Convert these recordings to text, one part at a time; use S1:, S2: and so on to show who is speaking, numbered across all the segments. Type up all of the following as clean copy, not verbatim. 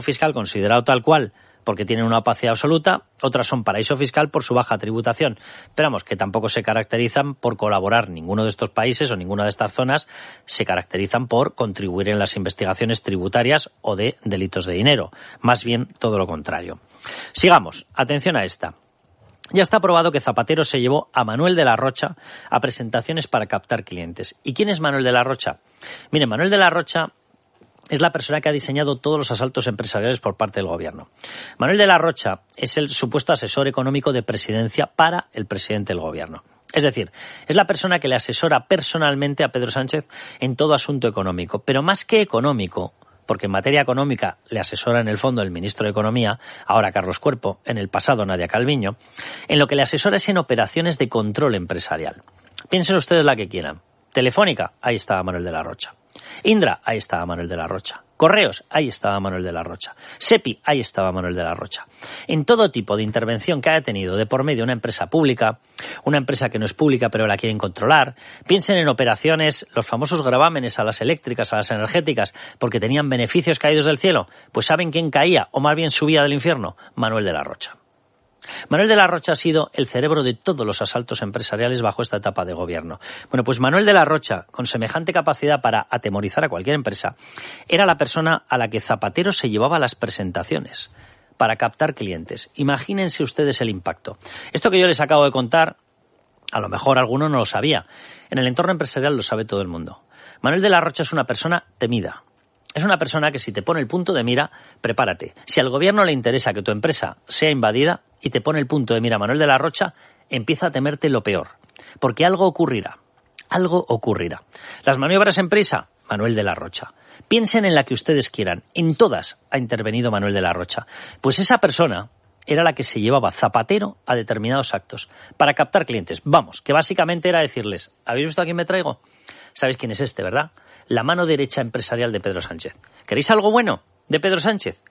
S1: fiscal considerado tal cual porque tienen una opacidad absoluta, otras son paraíso fiscal por su baja tributación. Pero vamos, que tampoco se caracterizan por colaborar, ninguno de estos países o ninguna de estas zonas se caracterizan por contribuir en las investigaciones tributarias o de delitos de dinero. Más bien todo lo contrario. Sigamos, atención a esta. Ya está probado que Zapatero se llevó a Manuel de la Rocha a presentaciones para captar clientes. ¿Y quién es Manuel de la Rocha? Mire, Manuel de la Rocha es la persona que ha diseñado todos los asaltos empresariales por parte del gobierno. Manuel de la Rocha es el supuesto asesor económico de presidencia para el presidente del gobierno. Es decir, es la persona que le asesora personalmente a Pedro Sánchez en todo asunto económico. Pero más que económico, porque en materia económica le asesora en el fondo el ministro de Economía, ahora Carlos Cuerpo, en el pasado Nadia Calviño, en lo que le asesora es en operaciones de control empresarial. Piensen ustedes la que quieran. Telefónica, ahí estaba Manuel de la Rocha. Indra, ahí estaba Manuel de la Rocha. Correos, ahí estaba Manuel de la Rocha. SEPI, ahí estaba Manuel de la Rocha. En todo tipo de intervención que haya tenido de por medio una empresa pública, una empresa que no es pública pero la quieren controlar, piensen en operaciones, los famosos gravámenes a las eléctricas, a las energéticas, porque tenían beneficios caídos del cielo, pues ¿saben quién caía o más bien subía del infierno? Manuel de la Rocha. Manuel de la Rocha ha sido el cerebro de todos los asaltos empresariales bajo esta etapa de gobierno. Bueno, pues Manuel de la Rocha, con semejante capacidad para atemorizar a cualquier empresa, era la persona a la que Zapatero se llevaba a las presentaciones para captar clientes. Imagínense ustedes el impacto. Esto que yo les acabo de contar, a lo mejor alguno no lo sabía. En el entorno empresarial lo sabe todo el mundo. Manuel de la Rocha es una persona temida. Es una persona que si te pone el punto de mira, prepárate. Si al gobierno le interesa que tu empresa sea invadida y te pone el punto de mira Manuel de la Rocha, empieza a temerte lo peor. Porque algo ocurrirá. Algo ocurrirá. Las maniobras en prisa, Manuel de la Rocha. Piensen en la que ustedes quieran. En todas ha intervenido Manuel de la Rocha. Pues esa persona era la que se llevaba Zapatero a determinados actos para captar clientes. Vamos, que básicamente era decirles, ¿habéis visto a quién me traigo? ¿Sabéis quién es este, verdad? La mano derecha empresarial de Pedro Sánchez. ¿Queréis algo bueno de Pedro Sánchez?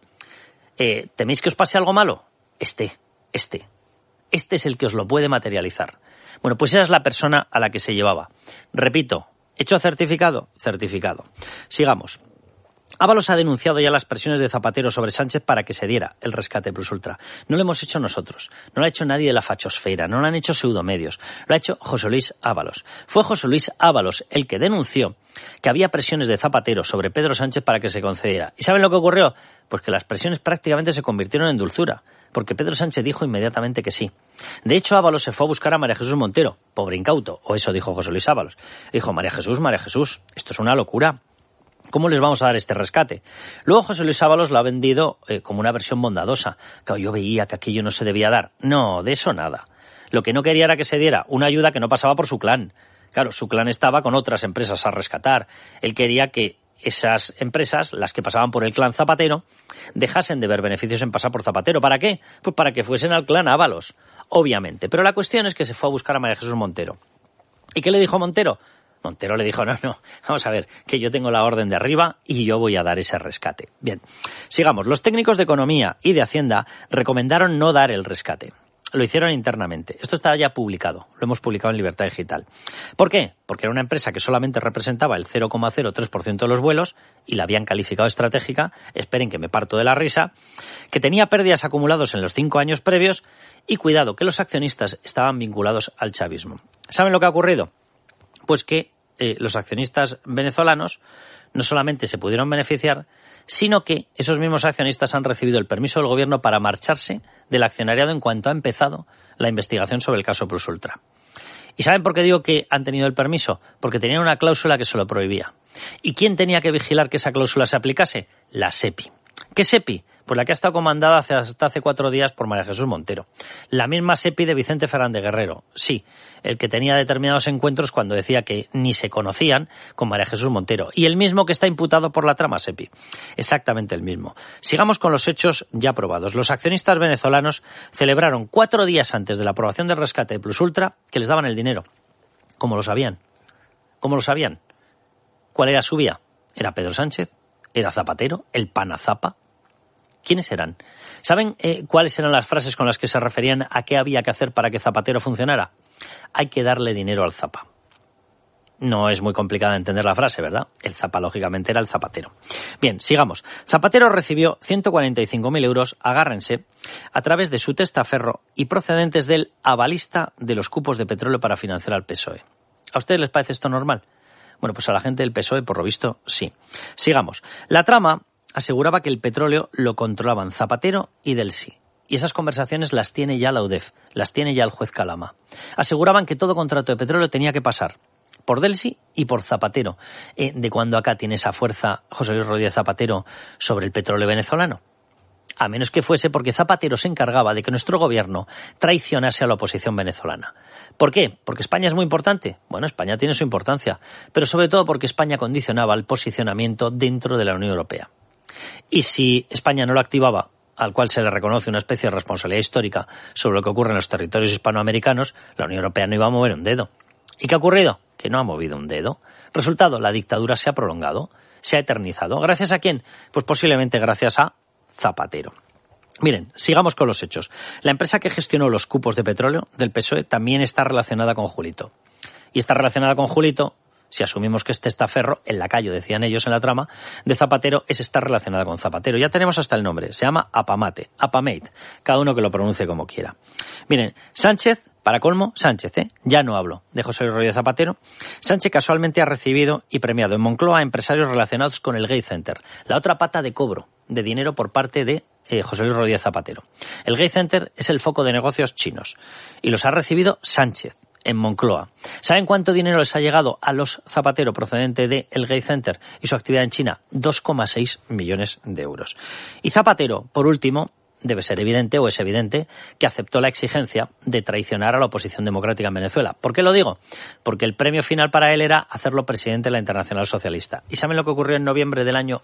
S1: ¿Teméis que os pase algo malo? Este es el que os lo puede materializar. Bueno, pues esa es la persona a la que se llevaba. Repito, ¿hecho certificado? Certificado. Sigamos. Ábalos ha denunciado ya las presiones de Zapatero sobre Sánchez para que se diera el rescate plus ultra. No lo hemos hecho nosotros, no lo ha hecho nadie de la fachosfera, no lo han hecho pseudomedios, lo ha hecho José Luis Ábalos. Fue José Luis Ábalos el que denunció que había presiones de Zapatero sobre Pedro Sánchez para que se concediera. ¿Y saben lo que ocurrió? Pues que las presiones prácticamente se convirtieron en dulzura, porque Pedro Sánchez dijo inmediatamente que sí. De hecho, Ábalos se fue a buscar a María Jesús Montero, pobre incauto, o eso dijo José Luis Ábalos. Dijo, María Jesús, esto es una locura. ¿Cómo les vamos a dar este rescate? Luego José Luis Ábalos lo ha vendido como una versión bondadosa. Claro, yo veía que aquello no se debía dar. No, de eso nada. Lo que no quería era que se diera una ayuda que no pasaba por su clan. Claro, su clan estaba con otras empresas a rescatar. Él quería que esas empresas, las que pasaban por el clan Zapatero, dejasen de ver beneficios en pasar por Zapatero. ¿Para qué? Pues para que fuesen al clan Ábalos, obviamente. Pero la cuestión es que se fue a buscar a María Jesús Montero. ¿Y qué le dijo Montero? Montero le dijo, no, vamos a ver, que yo tengo la orden de arriba y yo voy a dar ese rescate. Bien, sigamos. Los técnicos de Economía y de Hacienda recomendaron no dar el rescate. Lo hicieron internamente. Esto está ya publicado. Lo hemos publicado en Libertad Digital. ¿Por qué? Porque era una empresa que solamente representaba el 0,03% de los vuelos y la habían calificado estratégica, esperen que me parto de la risa, que tenía pérdidas acumulados en los 5 años previos y cuidado, que los accionistas estaban vinculados al chavismo. ¿Saben lo que ha ocurrido? Pues que los accionistas venezolanos no solamente se pudieron beneficiar, sino que esos mismos accionistas han recibido el permiso del gobierno para marcharse del accionariado en cuanto ha empezado la investigación sobre el caso Plus Ultra. ¿Y saben por qué digo que han tenido el permiso? Porque tenían una cláusula que se lo prohibía. ¿Y quién tenía que vigilar que esa cláusula se aplicase? La SEPI. ¿Qué SEPI? Pues la que ha estado comandada hasta hace 4 días por María Jesús Montero. La misma SEPI de Vicente Fernández Guerrero. Sí, el que tenía determinados encuentros cuando decía que ni se conocían con María Jesús Montero. Y el mismo que está imputado por la trama SEPI. Exactamente el mismo. Sigamos con los hechos ya probados. Los accionistas venezolanos celebraron 4 días antes de la aprobación del rescate de Plus Ultra que les daban el dinero. ¿Cómo lo sabían? ¿Cómo lo sabían? ¿Cuál era su vía? ¿Era Pedro Sánchez? ¿Era Zapatero? ¿El Panazapa? ¿Quiénes eran? ¿Saben cuáles eran las frases con las que se referían a qué había que hacer para que Zapatero funcionara? Hay que darle dinero al Zapa. No es muy complicada de entender la frase, ¿verdad? El Zapa, lógicamente, era el Zapatero. Bien, sigamos. Zapatero recibió 145.000 euros, agárrense, a través de su testaferro y procedentes del avalista de los cupos de petróleo para financiar al PSOE. ¿A ustedes les parece esto normal? Bueno, pues a la gente del PSOE, por lo visto, sí. Sigamos. La trama aseguraba que el petróleo lo controlaban Zapatero y Delcy. Y esas conversaciones las tiene ya la UDEF, las tiene ya el juez Calama. Aseguraban que todo contrato de petróleo tenía que pasar por Delcy y por Zapatero. ¿De cuándo acá tiene esa fuerza José Luis Rodríguez Zapatero sobre el petróleo venezolano? A menos que fuese porque Zapatero se encargaba de que nuestro gobierno traicionase a la oposición venezolana. ¿Por qué? ¿Porque España es muy importante? Bueno, España tiene su importancia, pero sobre todo porque España condicionaba el posicionamiento dentro de la Unión Europea. Y si España no lo activaba, al cual se le reconoce una especie de responsabilidad histórica sobre lo que ocurre en los territorios hispanoamericanos, la Unión Europea no iba a mover un dedo. ¿Y qué ha ocurrido? Que no ha movido un dedo. Resultado, la dictadura se ha prolongado, se ha eternizado. ¿Gracias a quién? Pues posiblemente gracias a Zapatero. Miren, sigamos con los hechos. La empresa que gestionó los cupos de petróleo del PSOE también está relacionada con Julito. Y está relacionada con Julito, si asumimos que este testaferro, el lacayo, decían ellos en la trama, de Zapatero, está relacionada con Zapatero. Ya tenemos hasta el nombre, se llama Apamate, cada uno que lo pronuncie como quiera. Miren, Sánchez, para colmo, Sánchez, ya no hablo de José Luis Rodríguez Zapatero. Sánchez casualmente ha recibido y premiado en Moncloa a empresarios relacionados con el Gate Center, la otra pata de cobro de dinero por parte de José Luis Rodríguez Zapatero. El Gate Center es el foco de negocios chinos y los ha recibido Sánchez en Moncloa. ¿Saben cuánto dinero les ha llegado a los Zapatero procedente del Gate Center y su actividad en China? 2,6 millones de euros. Y Zapatero, por último, debe ser evidente o es evidente que aceptó la exigencia de traicionar a la oposición democrática en Venezuela. ¿Por qué lo digo? Porque el premio final para él era hacerlo presidente de la Internacional Socialista. ¿Y saben lo que ocurrió en noviembre del año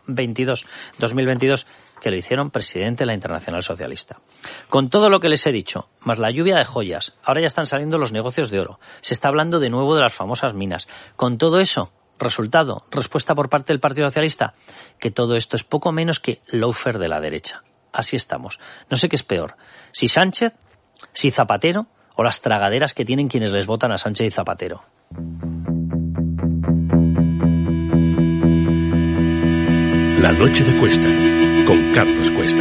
S1: 2022? Que lo hicieron presidente de la Internacional Socialista. Con todo lo que les he dicho, más la lluvia de joyas, ahora ya están saliendo los negocios de oro, se está hablando de nuevo de las famosas minas. Con todo eso, resultado, respuesta por parte del Partido Socialista, que todo esto es poco menos que lawfare de la derecha. Así estamos. No sé qué es peor, si Sánchez, si Zapatero o las tragaderas que tienen quienes les votan a Sánchez y Zapatero.
S2: La noche de Cuesta, con Carlos Cuesta.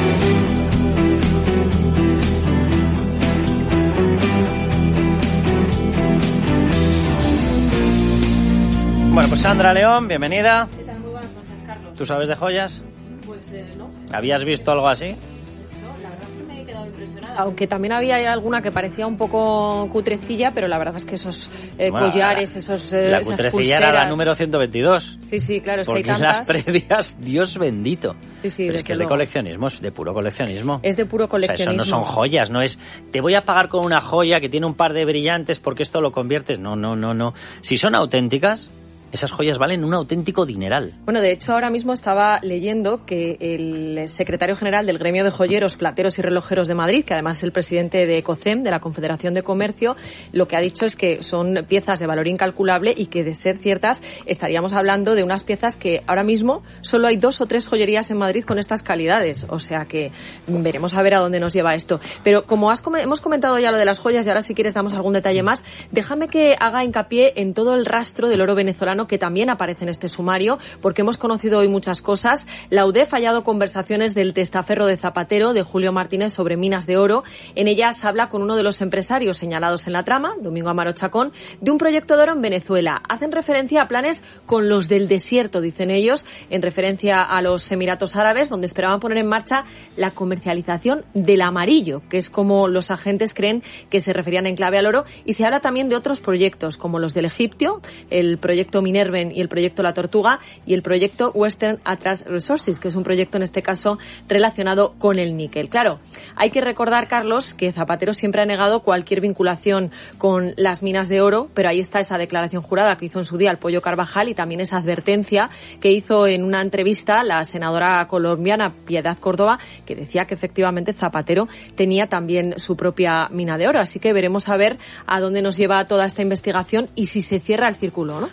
S1: Bueno, pues Sandra León, bienvenida.
S3: ¿Qué tal? Muy buenas noches, Carlos.
S1: ¿Tú sabes de joyas?
S3: Pues no.
S1: ¿Habías visto algo así?
S3: No, la verdad es que me he quedado impresionada. Aunque también había alguna que parecía un poco cutrecilla, pero la verdad es que esos collares,
S1: la cutrecilla era la número 122.
S3: Sí, claro, es que hay
S1: tantas. Porque las previas, Dios bendito.
S3: Sí,
S1: pero es que es de coleccionismo, es de puro coleccionismo.
S3: Es de puro coleccionismo.
S1: O sea, eso no son joyas, no es te voy a pagar con una joya que tiene un par de brillantes porque esto lo conviertes. No. Si son auténticas, esas joyas valen un auténtico dineral.
S3: Bueno, de hecho, ahora mismo estaba leyendo que el secretario general del Gremio de Joyeros, Plateros y Relojeros de Madrid, que además es el presidente de ECOCEM, de la Confederación de Comercio, lo que ha dicho es que son piezas de valor incalculable y que, de ser ciertas, estaríamos hablando de unas piezas que ahora mismo solo hay 2 o 3 joyerías en Madrid con estas calidades. O sea que veremos a ver a dónde nos lleva esto. Pero como hemos comentado ya lo de las joyas y ahora si quieres damos algún detalle más, déjame que haga hincapié en todo el rastro del oro venezolano que también aparece en este sumario, porque hemos conocido hoy muchas cosas. La UDEF ha hallado conversaciones del testaferro de Zapatero, de Julio Martínez, sobre minas de oro. En ellas habla con uno de los empresarios señalados en la trama, Domingo Amaro Chacón, de un proyecto de oro en Venezuela. Hacen referencia a planes con los del desierto, dicen ellos, en referencia a los Emiratos Árabes, donde esperaban poner en marcha la comercialización del amarillo, que es como los agentes creen que se referían en clave al oro. Y se habla también de otros proyectos, como los del egipcio, el proyecto Minerven y el proyecto La Tortuga, y el proyecto Western Atlas Resources, que es un proyecto en este caso relacionado con el níquel. Claro, hay que recordar, Carlos, que Zapatero siempre ha negado cualquier vinculación con las minas de oro, pero ahí está esa declaración jurada que hizo en su día el Pollo Carvajal y también esa advertencia que hizo en una entrevista la senadora colombiana Piedad Córdoba, que decía que efectivamente Zapatero tenía también su propia mina de oro. Así que veremos a ver a dónde nos lleva toda esta investigación y si se cierra el círculo, ¿no?
S1: Bueno, fíjate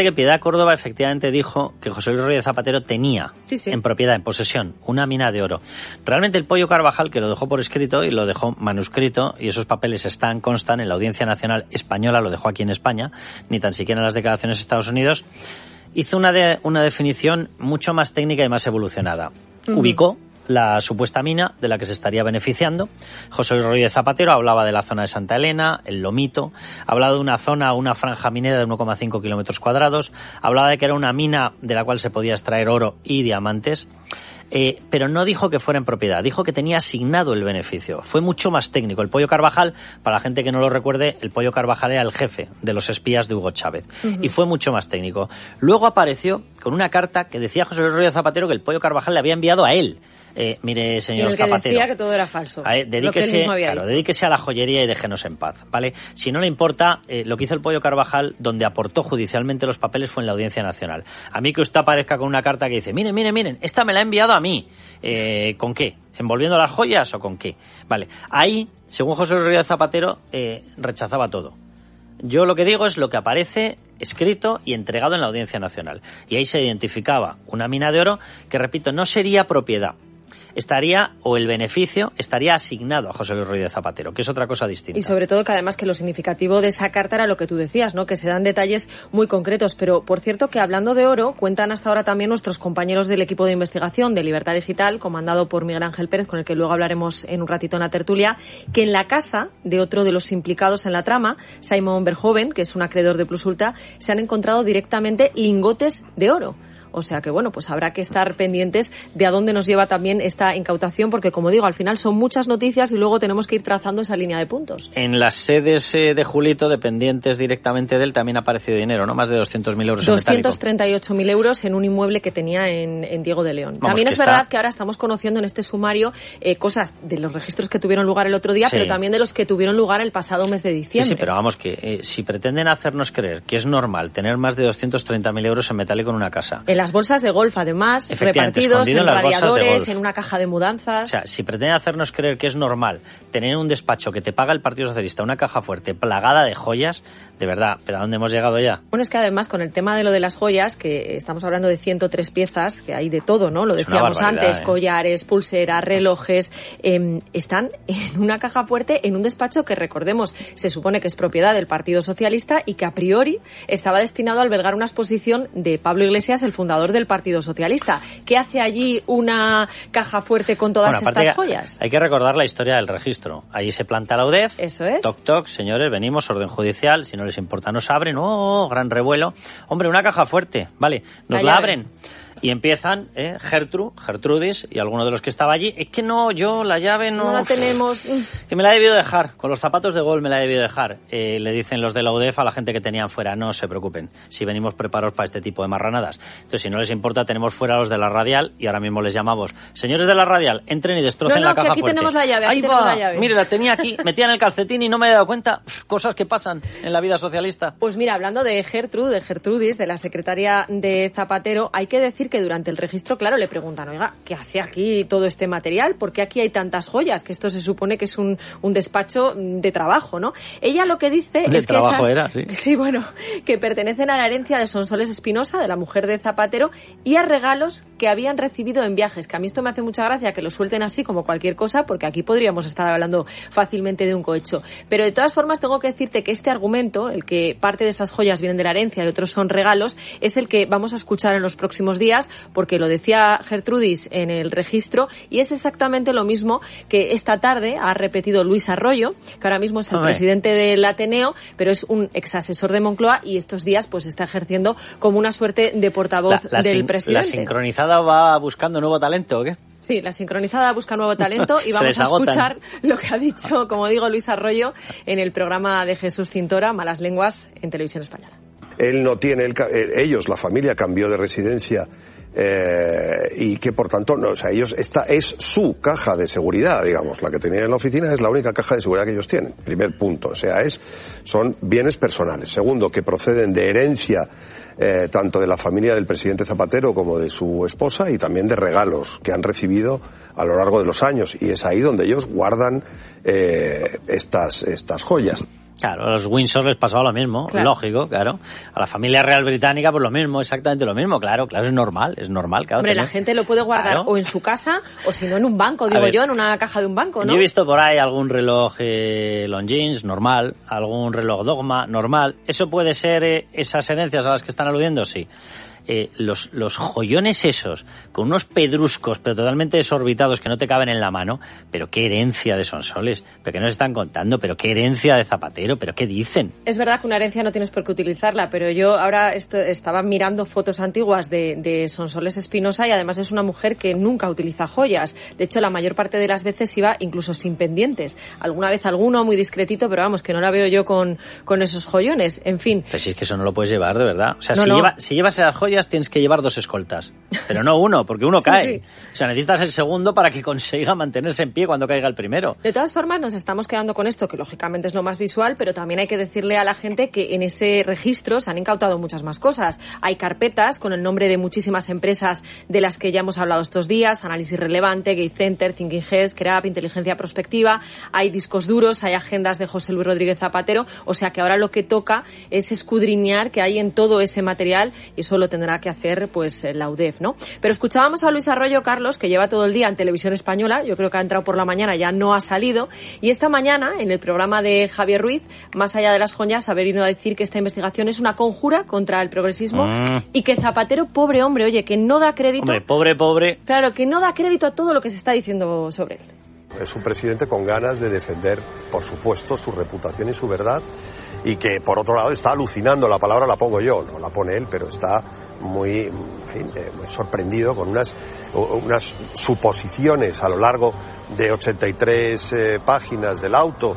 S1: Fíjate que Piedad Córdoba efectivamente dijo que José Luis Rodríguez Zapatero tenía en propiedad, en posesión, una mina de oro. Realmente el Pollo Carvajal, que lo dejó por escrito y lo dejó manuscrito, y esos papeles constan en la Audiencia Nacional Española, lo dejó aquí en España, ni tan siquiera en las declaraciones de Estados Unidos, hizo una definición mucho más técnica y más evolucionada. Ubicó la supuesta mina de la que se estaría beneficiando. José Luis Rodríguez Zapatero hablaba de la zona de Santa Elena, el Lomito, hablaba de una zona, una franja minera de 1,5 kilómetros cuadrados, hablaba de que era una mina de la cual se podía extraer oro y diamantes, pero no dijo que fuera en propiedad, dijo que tenía asignado el beneficio. Fue mucho más técnico. El Pollo Carvajal, para la gente que no lo recuerde, el Pollo Carvajal era el jefe de los espías de Hugo Chávez, y fue mucho más técnico. Luego apareció con una carta que decía José Luis Rodríguez Zapatero que el Pollo Carvajal le había enviado a él. Mire, señor
S3: en el que
S1: Zapatero,
S3: decía que todo era falso.
S1: Dedíquese a la joyería y déjenos en paz, ¿vale? Si no le importa, lo que hizo el Pollo Carvajal, donde aportó judicialmente los papeles, fue en la Audiencia Nacional. A mí que usted aparezca con una carta que dice, miren, esta me la ha enviado a mí. ¿Con qué? ¿Envolviendo las joyas o con qué? Vale, ahí, según José Luis Rodríguez Zapatero, rechazaba todo. Yo lo que digo es lo que aparece escrito y entregado en la Audiencia Nacional. Y ahí se identificaba una mina de oro que, repito, no sería propiedad. El beneficio estaría asignado a José Luis Rodríguez Zapatero, que es otra cosa distinta.
S3: Y sobre todo que además que lo significativo de esa carta era lo que tú decías, ¿no? Que se dan detalles muy concretos. Pero, por cierto, que hablando de oro, cuentan hasta ahora también nuestros compañeros del equipo de investigación de Libertad Digital, comandado por Miguel Ángel Pérez, con el que luego hablaremos en un ratito en la tertulia, que en la casa de otro de los implicados en la trama, Simon Verhoeven, que es un acreedor de Plus Ultra, se han encontrado directamente lingotes de oro. O sea que, bueno, pues habrá que estar pendientes de a dónde nos lleva también esta incautación, porque, como digo, al final son muchas noticias y luego tenemos que ir trazando esa línea de puntos.
S1: En las sedes de Julito, dependientes directamente de él, también ha aparecido dinero, ¿no? Más de 200.000 euros en metálico.
S3: 238.000 euros en un inmueble que tenía en Diego de León. También es verdad que ahora estamos conociendo en este sumario cosas de los registros que tuvieron lugar el otro día, pero también de los que tuvieron lugar el pasado mes de diciembre.
S1: Sí, pero vamos, que si pretenden hacernos creer que es normal tener más de 230.000 euros en metálico en una casa...
S3: las bolsas de golf, además, repartidos en radiadores, en una caja de mudanzas.
S1: O sea, si pretenden hacernos creer que es normal tener un despacho que te paga el Partido Socialista una caja fuerte plagada de joyas, de verdad, ¿pero a dónde hemos llegado ya?
S3: Bueno, es que además con el tema de lo de las joyas, que estamos hablando de 103 piezas, que hay de todo, ¿no? Lo decíamos antes, collares, pulseras, relojes, están en una caja fuerte en un despacho que, recordemos, se supone que es propiedad del Partido Socialista y que a priori estaba destinado a albergar una exposición de Pablo Iglesias, el fundador del Partido Socialista. ¿Qué hace allí una caja fuerte con todas estas joyas?
S1: Hay que recordar la historia del registro. Allí se planta la UDEF.
S3: Eso es.
S1: Toc, toc, señores, venimos, orden judicial. Si no les importa, nos abren. ¡Oh, gran revuelo! Hombre, una caja fuerte. Vale, nos la abren. Y empiezan Gertrudis y alguno de los que estaba allí. Es que no, yo la llave no
S3: la tenemos.
S1: Que me la he debido dejar. Con los zapatos de gol me la he debido dejar. Le dicen los de la UDEF a la gente que tenían fuera. No se preocupen, si venimos preparados para este tipo de marranadas. Entonces, si no les importa, tenemos fuera los de la Radial y ahora mismo les llamamos. Señores de la Radial, entren y destrocen la caja
S3: que aquí
S1: fuerte.
S3: Tenemos la llave,
S1: Ahí va. Mire, la tenía aquí, metía en el calcetín y no me he dado cuenta. Cosas que pasan en la vida socialista.
S3: Pues mira, hablando de Gertrudis, de la secretaria de Zapatero, hay que decir que durante el registro, claro, le preguntan, oiga, ¿qué hace aquí todo este material? ¿Por qué aquí hay tantas joyas? Que esto se supone que es un despacho de trabajo, ¿no? Ella lo que dice es que que pertenecen a la herencia de Sonsoles Espinosa, de la mujer de Zapatero, y a regalos que habían recibido en viajes, que a mí esto me hace mucha gracia que lo suelten así como cualquier cosa, porque aquí podríamos estar hablando fácilmente de un cohecho. Pero de todas formas tengo que decirte que este argumento, el que parte de esas joyas vienen de la herencia y otros son regalos, es el que vamos a escuchar en los próximos días, porque lo decía Gertrudis en el registro, y es exactamente lo mismo que esta tarde ha repetido Luis Arroyo, que ahora mismo es el presidente del Ateneo, pero es un exasesor de Moncloa y estos días pues está ejerciendo como una suerte de portavoz del presidente.
S1: ¿La sincronizada va buscando nuevo talento o qué?
S3: Sí, la sincronizada busca nuevo talento y vamos a escuchar lo que ha dicho, como digo, Luis Arroyo en el programa de Jesús Cintora, Malas Lenguas, en Televisión Española.
S4: Él no tiene, ellos, la familia, cambió de residencia y que por tanto, no, o sea, esta es su caja de seguridad, digamos, la que tenían en la oficina es la única caja de seguridad que ellos tienen. Primer punto, o sea, son bienes personales. Segundo, que proceden de herencia tanto de la familia del presidente Zapatero como de su esposa y también de regalos que han recibido a lo largo de los años, y es ahí donde ellos guardan estas joyas.
S1: Claro, a los Windsor les pasaba lo mismo,
S3: claro.
S1: Lógico, claro. A la familia real británica, pues lo mismo, exactamente lo mismo, claro, es normal, claro.
S3: Hombre, la gente lo puede guardar o en su casa, o si no en un banco, digo yo, en una caja de un banco, ¿no?
S1: Yo he visto por ahí algún reloj Longines, normal, algún reloj Dogma, normal. ¿Eso puede ser esas herencias a las que están aludiendo? Sí. Los joyones esos, con unos pedruscos, pero totalmente desorbitados que no te caben en la mano, pero qué herencia de Sonsoles, pero qué nos están contando, pero qué herencia de Zapatero, pero qué dicen.
S3: Es verdad que una herencia no tienes por qué utilizarla, pero yo ahora estaba mirando fotos antiguas de Sonsoles Espinosa y además es una mujer que nunca utiliza joyas. De hecho, la mayor parte de las veces iba incluso sin pendientes. Alguna vez alguno muy discretito, pero vamos, que no la veo yo con esos joyones. En fin.
S1: Pero si es que eso no lo puedes llevar, de verdad. O sea,
S3: no,
S1: si llevas esas joyas tienes que llevar 2 escoltas, pero no uno, porque uno cae.
S3: Sí.
S1: O sea, necesitas el segundo para que consiga mantenerse en pie cuando caiga el primero.
S3: De todas formas, nos estamos quedando con esto, que lógicamente es lo más visual, pero también hay que decirle a la gente que en ese registro se han incautado muchas más cosas. Hay carpetas con el nombre de muchísimas empresas de las que ya hemos hablado estos días, Análisis Relevante, Gate Center, Thinking Heads, CREAP, Inteligencia Prospectiva, hay discos duros, hay agendas de José Luis Rodríguez Zapatero, o sea que ahora lo que toca es escudriñar qué hay en todo ese material y eso lo tendrá que hacer pues la UDEF, ¿no? Pero escuchábamos a Luis Arroyo, Carlos, que lleva todo el día en Televisión Española, yo creo que ha entrado por la mañana, ya no ha salido, y esta mañana, en el programa de Javier Ruiz, más allá de las joyas, ha venido a decir que esta investigación es una conjura contra el progresismo y que Zapatero, pobre hombre, oye, que no da crédito...
S1: Hombre, pobre...
S3: Claro, que no da crédito a todo lo que se está diciendo sobre él.
S4: Es un presidente con ganas de defender, por supuesto, su reputación y su verdad, y que, por otro lado, está alucinando. La palabra la pongo yo, no la pone él, pero está muy sorprendido con unas suposiciones a lo largo de 83 páginas del auto,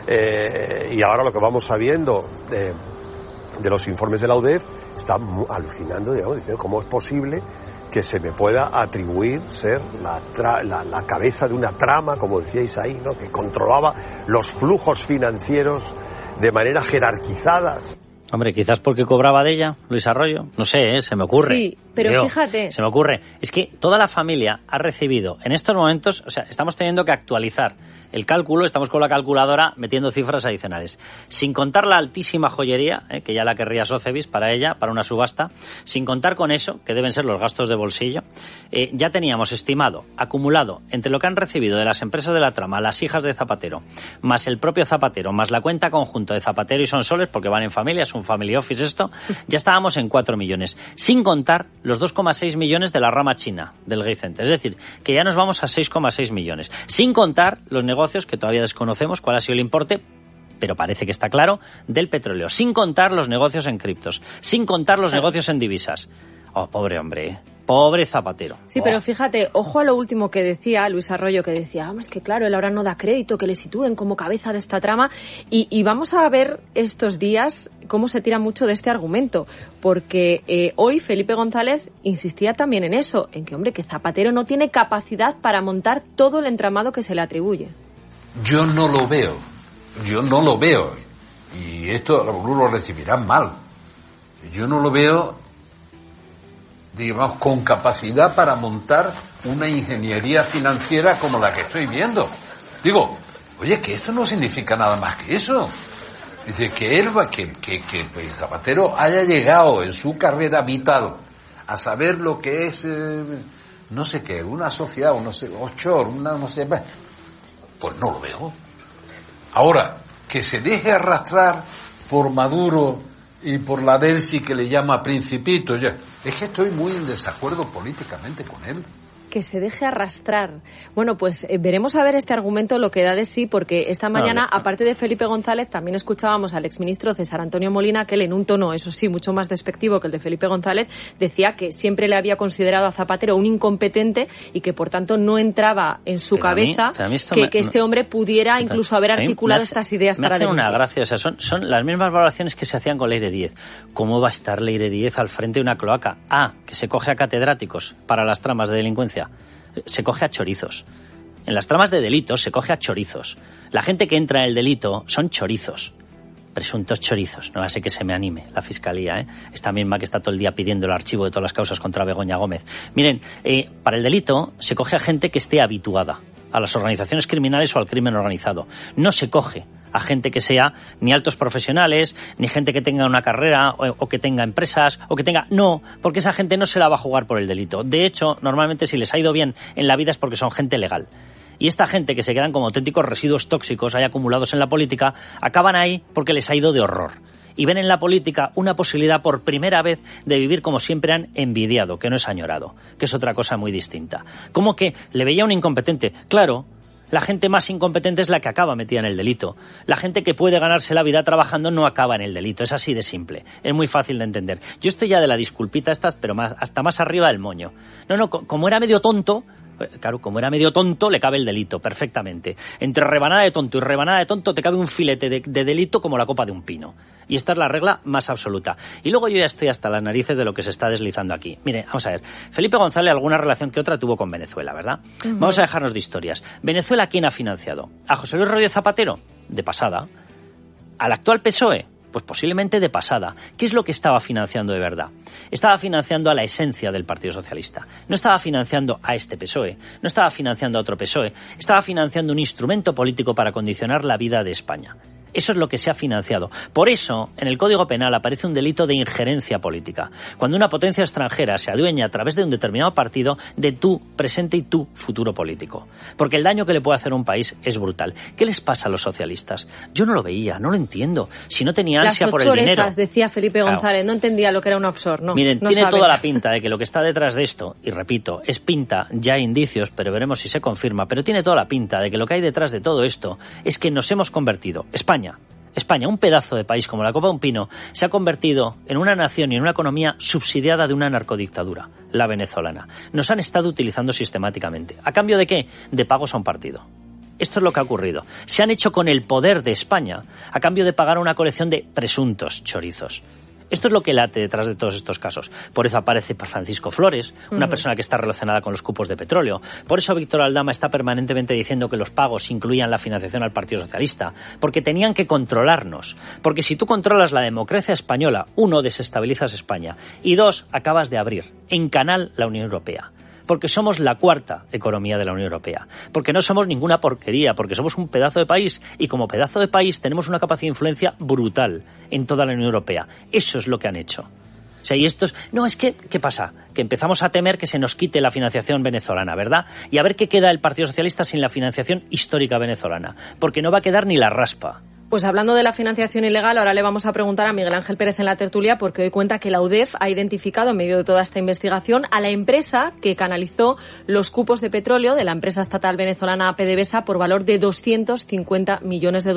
S4: y ahora lo que vamos sabiendo de los informes de la UDEF, está alucinando, digamos, diciendo cómo es posible que se me pueda atribuir ser la cabeza de una trama, como decíais ahí, ¿no?, que controlaba los flujos financieros de manera jerarquizada.
S1: Hombre, quizás porque cobraba de ella, Luis Arroyo. No sé, se me ocurre.
S3: Sí, pero fíjate.
S1: Se me ocurre. Es que toda la familia ha recibido, en estos momentos, o sea, estamos teniendo que actualizar el cálculo, estamos con la calculadora metiendo cifras adicionales. Sin contar la altísima joyería, que ya la querría Sotheby's para ella, para una subasta, sin contar con eso, que deben ser los gastos de bolsillo, ya teníamos estimado, acumulado, entre lo que han recibido de las empresas de la trama, las hijas de Zapatero, más el propio Zapatero, más la cuenta conjunta de Zapatero y Sonsoles, porque van en familia, es un family office esto, ya estábamos en 4 millones. Sin contar los 2,6 millones de la rama china del Gate Center. Es decir, que ya nos vamos a 6,6 millones. Sin contar los negocios que todavía desconocemos cuál ha sido el importe, pero parece que está claro, del petróleo. Sin contar los negocios en criptos. Sin contar los negocios en divisas. Oh, pobre hombre, pobre Zapatero.
S3: Sí, pero fíjate, ojo a lo último que decía Luis Arroyo, que decía, es que claro, él ahora no da crédito, que le sitúen como cabeza de esta trama, y vamos a ver estos días cómo se tira mucho de este argumento, porque hoy Felipe González insistía también en eso, en que, hombre, que Zapatero no tiene capacidad para montar todo el entramado que se le atribuye.
S5: Yo no lo veo, y esto algunos lo recibirán mal. Yo no lo veo, digamos, con capacidad para montar una ingeniería financiera como la que estoy viendo. Digo, oye, que esto no significa nada más que eso. Dice que él que Zapatero haya llegado en su carrera vital a saber lo que es, no sé qué, una sociedad, no sé, offshore, no sé, pues no lo veo. Ahora, que se deje arrastrar por Maduro y por la Delcy, que le llama Principito, ya, es que estoy muy en desacuerdo políticamente con él.
S3: Que se deje arrastrar. Bueno, pues veremos a ver este argumento lo que da de sí, porque esta mañana, aparte de Felipe González, también escuchábamos al exministro César Antonio Molina, que él, en un tono, eso sí, mucho más despectivo que el de Felipe González, decía que siempre le había considerado a Zapatero un incompetente y que, por tanto, no entraba en su cabeza que este hombre pudiera incluso haber articulado estas ideas para
S1: delinquir. Me hace una gracia, o sea, son las mismas valoraciones que se hacían con Leire Díez. ¿Cómo va a estar Leire Díez al frente de una cloaca? Que se coge a catedráticos para las tramas de delincuencia. Se coge a chorizos. En las tramas de delitos se coge a chorizos. La gente que entra en el delito son chorizos. Presuntos chorizos. No hace que se me anime la fiscalía, Esta misma que está todo el día pidiendo el archivo de todas las causas contra Begoña Gómez. Miren, para el delito se coge a gente que esté habituada a las organizaciones criminales o al crimen organizado. No se coge a gente que sea ni altos profesionales, ni gente que tenga una carrera o que tenga empresas o que tenga... No, porque esa gente no se la va a jugar por el delito. De hecho, normalmente si les ha ido bien en la vida es porque son gente legal. Y esta gente que se quedan como auténticos residuos tóxicos ahí acumulados en la política, acaban ahí porque les ha ido de horror. Y ven en la política una posibilidad por primera vez de vivir como siempre han envidiado, que no es añorado, que es otra cosa muy distinta. Como que le veía un incompetente. Claro, la gente más incompetente es la que acaba metida en el delito. La gente que puede ganarse la vida trabajando no acaba en el delito. Es así de simple. Es muy fácil de entender. Yo estoy ya de la disculpita esta, pero hasta más arriba del moño. No, como era medio tonto... Claro, como era medio tonto, le cabe el delito, perfectamente. Entre rebanada de tonto y rebanada de tonto te cabe un filete de delito como la copa de un pino. Y esta es la regla más absoluta. Y luego yo ya estoy hasta las narices de lo que se está deslizando aquí. Mire, vamos a ver. Felipe González alguna relación que otra tuvo con Venezuela, ¿verdad? Uh-huh. Vamos a dejarnos de historias. ¿Venezuela quién ha financiado? ¿A José Luis Rodríguez Zapatero? De pasada. ¿Al actual PSOE? Pues posiblemente de pasada. ¿Qué es lo que estaba financiando de verdad? Estaba financiando a la esencia del Partido Socialista. No estaba financiando a este PSOE, no estaba financiando a otro PSOE, estaba financiando un instrumento político para condicionar la vida de España. Eso es lo que se ha financiado. Por eso, en el Código Penal aparece un delito de injerencia política. Cuando una potencia extranjera se adueña a través de un determinado partido de tu presente y tu futuro político. Porque el daño que le puede hacer a un país es brutal. ¿Qué les pasa a los socialistas? Yo no lo veía, no lo entiendo. Si no tenía ansia por el dinero.
S3: Las decía Felipe González, claro. No entendía lo que era un offshore, ¿no?
S1: Miren,
S3: no
S1: tiene
S3: sabe.
S1: Toda la pinta de que lo que está detrás de esto, y repito, es pinta, ya hay indicios, pero veremos si se confirma, pero tiene toda la pinta de que lo que hay detrás de todo esto es que nos hemos convertido, España, un pedazo de país como la copa de un pino, se ha convertido en una nación y en una economía subsidiada de una narcodictadura, la venezolana. Nos han estado utilizando sistemáticamente. ¿A cambio de qué? De pagos a un partido. Esto es lo que ha ocurrido. Se han hecho con el poder de España a cambio de pagar una colección de presuntos chorizos. Esto es lo que late detrás de todos estos casos. Por eso aparece Francisco Flores, una persona que está relacionada con los cupos de petróleo. Por eso Víctor Aldama está permanentemente diciendo que los pagos incluían la financiación al Partido Socialista. Porque tenían que controlarnos. Porque si tú controlas la democracia española, 1, desestabilizas España. Y 2, acabas de abrir en canal la Unión Europea. Porque somos la cuarta economía de la Unión Europea. Porque no somos ninguna porquería, porque somos un pedazo de país y como pedazo de país tenemos una capacidad de influencia brutal en toda la Unión Europea. Eso es lo que han hecho. O sea, y estos... No, es que, ¿qué pasa? Que empezamos a temer que se nos quite la financiación venezolana, ¿verdad? Y a ver qué queda el Partido Socialista sin la financiación histórica venezolana. Porque no va a quedar ni la raspa.
S3: Pues hablando de la financiación ilegal, ahora le vamos a preguntar a Miguel Ángel Pérez en la tertulia, porque hoy cuenta que la UDEF ha identificado en medio de toda esta investigación a la empresa que canalizó los cupos de petróleo de la empresa estatal venezolana PDVSA por valor de $250 millones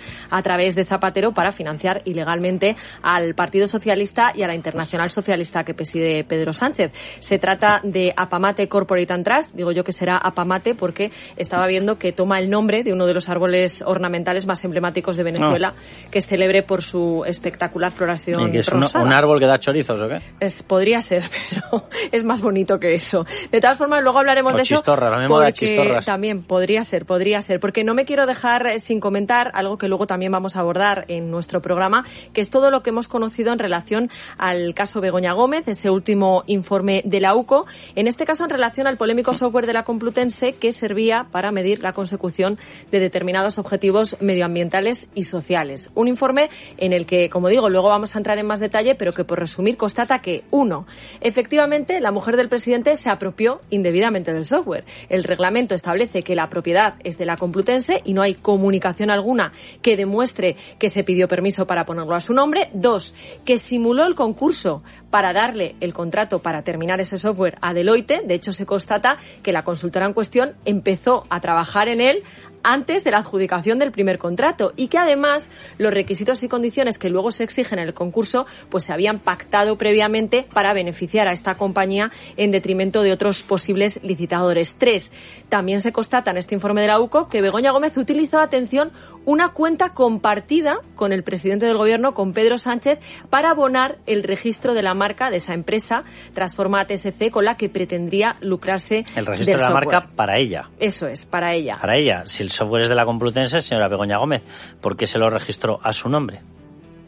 S3: a través de Zapatero para financiar ilegalmente al Partido Socialista y a la Internacional Socialista que preside Pedro Sánchez. Se trata de Apamate Corporate and Trust, digo yo que será Apamate porque estaba viendo que toma el nombre de uno de los árboles ornamentales más emblemáticos de Venezuela, que es célebre por su espectacular floración rosada.
S1: ¿Un árbol que da chorizos o qué?
S3: Podría ser, pero es más bonito que eso. De todas formas, luego hablaremos de eso. Porque también podría ser, porque no me quiero dejar sin comentar algo que luego también vamos a abordar en nuestro programa, que es todo lo que hemos conocido en relación al caso Begoña Gómez, ese último informe de la UCO, en este caso en relación al polémico software de la Complutense que servía para medir la consecución de determinados objetivos medioambientales y sociales. Un informe en el que, como digo, luego vamos a entrar en más detalle, pero que por resumir constata que, 1, efectivamente la mujer del presidente se apropió indebidamente del software. El reglamento establece que la propiedad es de la Complutense y no hay comunicación alguna que demuestre que se pidió permiso para ponerlo a su nombre. 2, que simuló el concurso para darle el contrato para terminar ese software a Deloitte. De hecho, se constata que la consultora en cuestión empezó a trabajar en él antes de la adjudicación del primer contrato y que además los requisitos y condiciones que luego se exigen en el concurso pues se habían pactado previamente para beneficiar a esta compañía en detrimento de otros posibles licitadores. 3. También se constata en este informe de la UCO que Begoña Gómez utilizó, atención, una cuenta compartida con el presidente del gobierno, con Pedro Sánchez, para abonar el registro de la marca de esa empresa, Transformat SC, con la que pretendría lucrarse
S1: el registro de la marca para ella.
S3: Eso es, para ella.
S1: Para ella. Si el software es de la Complutense, señora Begoña Gómez, ¿por qué se lo registró a su nombre?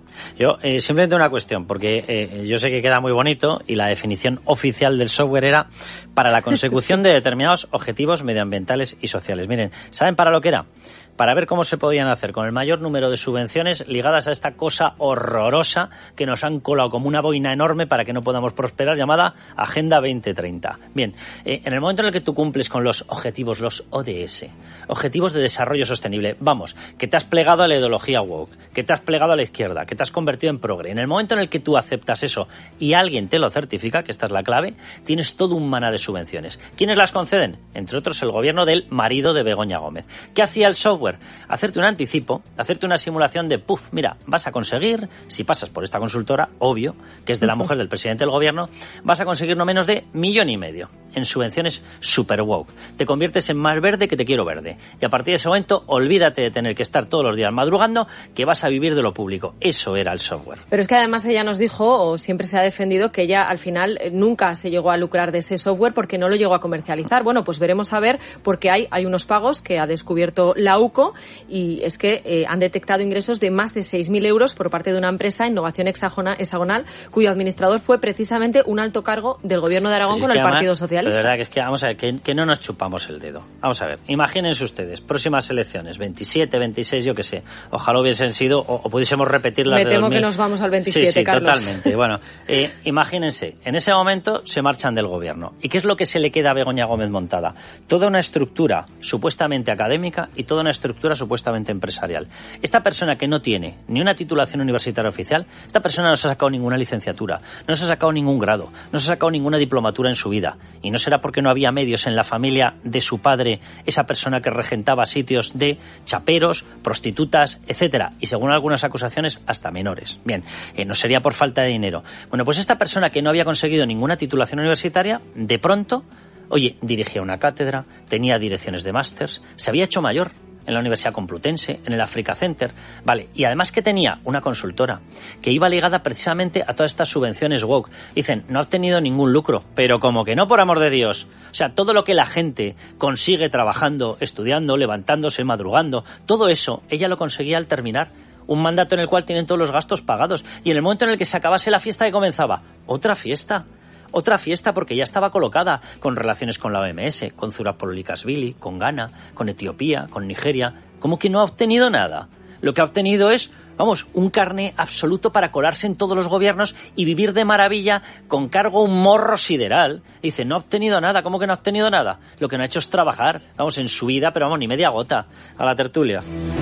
S1: Yo simplemente una cuestión, porque yo sé que queda muy bonito y la definición oficial del software era para la consecución de determinados objetivos medioambientales y sociales. Miren, ¿saben para lo que era? Para ver cómo se podían hacer con el mayor número de subvenciones ligadas a esta cosa horrorosa que nos han colado como una boina enorme para que no podamos prosperar, llamada Agenda 2030. Bien, en el momento en el que tú cumples con los objetivos, los ODS, Objetivos de Desarrollo Sostenible, vamos, que te has plegado a la ideología woke, que te has plegado a la izquierda, que te has convertido en progre. En el momento en el que tú aceptas eso y alguien te lo certifica, que esta es la clave, tienes todo un maná de subvenciones. ¿Quiénes las conceden? Entre otros, el gobierno del marido de Begoña Gómez. ¿Qué hacía el software? Hacerte un anticipo, hacerte una simulación de, mira, vas a conseguir, si pasas por esta consultora, obvio, que es de la mujer del presidente del gobierno, vas a conseguir no menos de 1,5 millones en subvenciones super woke. Te conviertes en más verde que te quiero verde. Y a partir de ese momento, olvídate de tener que estar todos los días madrugando, que vas a vivir de lo público. Eso era el software.
S3: Pero es que además ella nos dijo, o siempre se ha defendido, que ella al final nunca se llegó a lucrar de ese software porque no lo llegó a comercializar. Bueno, pues veremos a ver, porque hay unos pagos que ha descubierto la UCO, y es que han detectado ingresos de más de 6.000 euros por parte de una empresa, Innovación Hexagonal, cuyo administrador fue precisamente un alto cargo del gobierno de Aragón con el Partido Socialista.
S1: De verdad que es que, vamos a ver, que no nos chupamos el dedo. Vamos a ver, imagínense ustedes, próximas elecciones, 27, 26, yo qué sé, ojalá hubiesen sido, o pudiésemos repetirlas de 2000.
S3: Me temo que nos vamos al 27,
S1: sí,
S3: Carlos.
S1: Totalmente. Bueno, imagínense, en ese momento se marchan del gobierno. ¿Y qué es lo que se le queda a Begoña Gómez montada? Toda una estructura supuestamente académica y toda una estructura supuestamente empresarial. Esta persona que no tiene ni una titulación universitaria oficial, esta persona no se ha sacado ninguna licenciatura, no se ha sacado ningún grado, no se ha sacado ninguna diplomatura en su vida. Y no será porque no había medios en la familia de su padre, esa persona que regentaba sitios de chaperos, prostitutas, etcétera, y según algunas acusaciones hasta menores. Bien, no sería por falta de dinero. Bueno, pues esta persona que no había conseguido ninguna titulación universitaria, de pronto, dirigía una cátedra, tenía direcciones de másters, se había hecho mayor en la Universidad Complutense, en el Africa Center, vale, y además que tenía una consultora que iba ligada precisamente a todas estas subvenciones woke. Dicen, no ha obtenido ningún lucro, pero como que no, por amor de Dios. O sea, todo lo que la gente consigue trabajando, estudiando, levantándose, madrugando, todo eso, ella lo conseguía al terminar un mandato en el cual tienen todos los gastos pagados, y en el momento en el que se acabase la fiesta que comenzaba, otra fiesta porque ya estaba colocada con relaciones con la OMS, con Zurapollikashvili, con Ghana, con Etiopía, con Nigeria. ¿Cómo que no ha obtenido nada? Lo que ha obtenido es, un carné absoluto para colarse en todos los gobiernos y vivir de maravilla con cargo un morro sideral. Dice, no ha obtenido nada. ¿Cómo que no ha obtenido nada? Lo que no ha hecho es trabajar, en su vida, pero ni media gota. A la tertulia.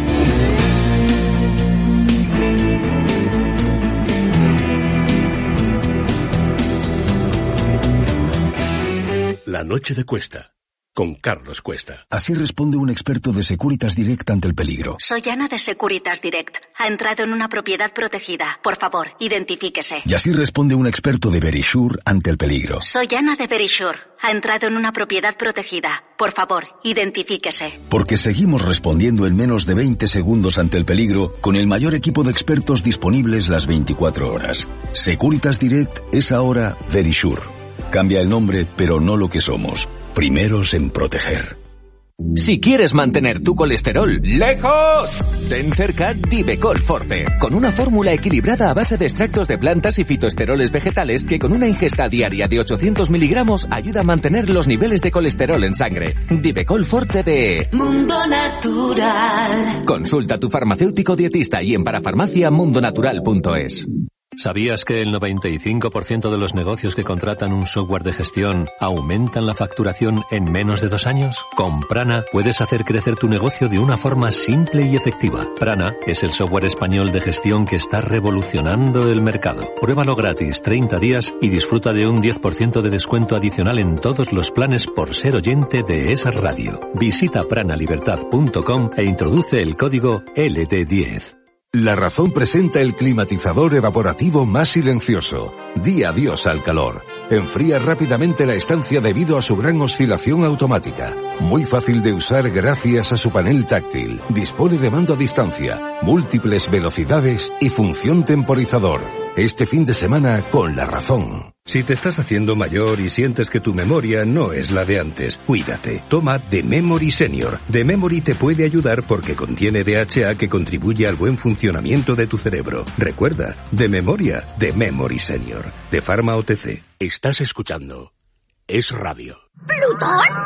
S2: La noche de Cuesta, con Carlos Cuesta.
S6: Así responde un experto de Securitas Direct ante el peligro.
S7: Soy Ana de Securitas Direct. Ha entrado en una propiedad protegida. Por favor, identifíquese.
S6: Y así responde un experto de Verisure ante el peligro.
S7: Soy Ana de Verisure. Ha entrado en una propiedad protegida. Por favor, identifíquese.
S6: Porque seguimos respondiendo en menos de 20 segundos ante el peligro con el mayor equipo de expertos disponibles las 24 horas. Securitas Direct es ahora Verisure. Cambia el nombre, pero no lo que somos. Primeros en proteger.
S8: Si quieres mantener tu colesterol lejos, ten cerca Divecol Forte, con una fórmula equilibrada a base de extractos de plantas y fitoesteroles vegetales que con una ingesta diaria de 800 miligramos ayuda a mantener los niveles de colesterol en sangre. Divecol Forte de
S9: Mundo Natural.
S8: Consulta a tu farmacéutico dietista y en parafarmacia.mundonatural.es.
S10: ¿Sabías que el 95% de los negocios que contratan un software de gestión aumentan la facturación en menos de 2 años? Con Prana puedes hacer crecer tu negocio de una forma simple y efectiva. Prana es el software español de gestión que está revolucionando el mercado. Pruébalo gratis 30 días y disfruta de un 10% de descuento adicional en todos los planes por ser oyente de esa radio. Visita pranalibertad.com e introduce el código LD10.
S11: La Razón presenta el climatizador evaporativo más silencioso. Di adiós al calor. Enfría rápidamente la estancia debido a su gran oscilación automática. Muy fácil de usar gracias a su panel táctil. Dispone de mando a distancia, múltiples velocidades y función temporizador. Este fin de semana con La Razón.
S12: Si te estás haciendo mayor y sientes que tu memoria no es la de antes, cuídate. Toma The Memory Senior. The Memory te puede ayudar porque contiene DHA que contribuye al buen funcionamiento de tu cerebro. Recuerda, de memoria, The Memory Senior. De Pharma OTC.
S2: Estás escuchando Es Radio.
S13: ¿Plutón?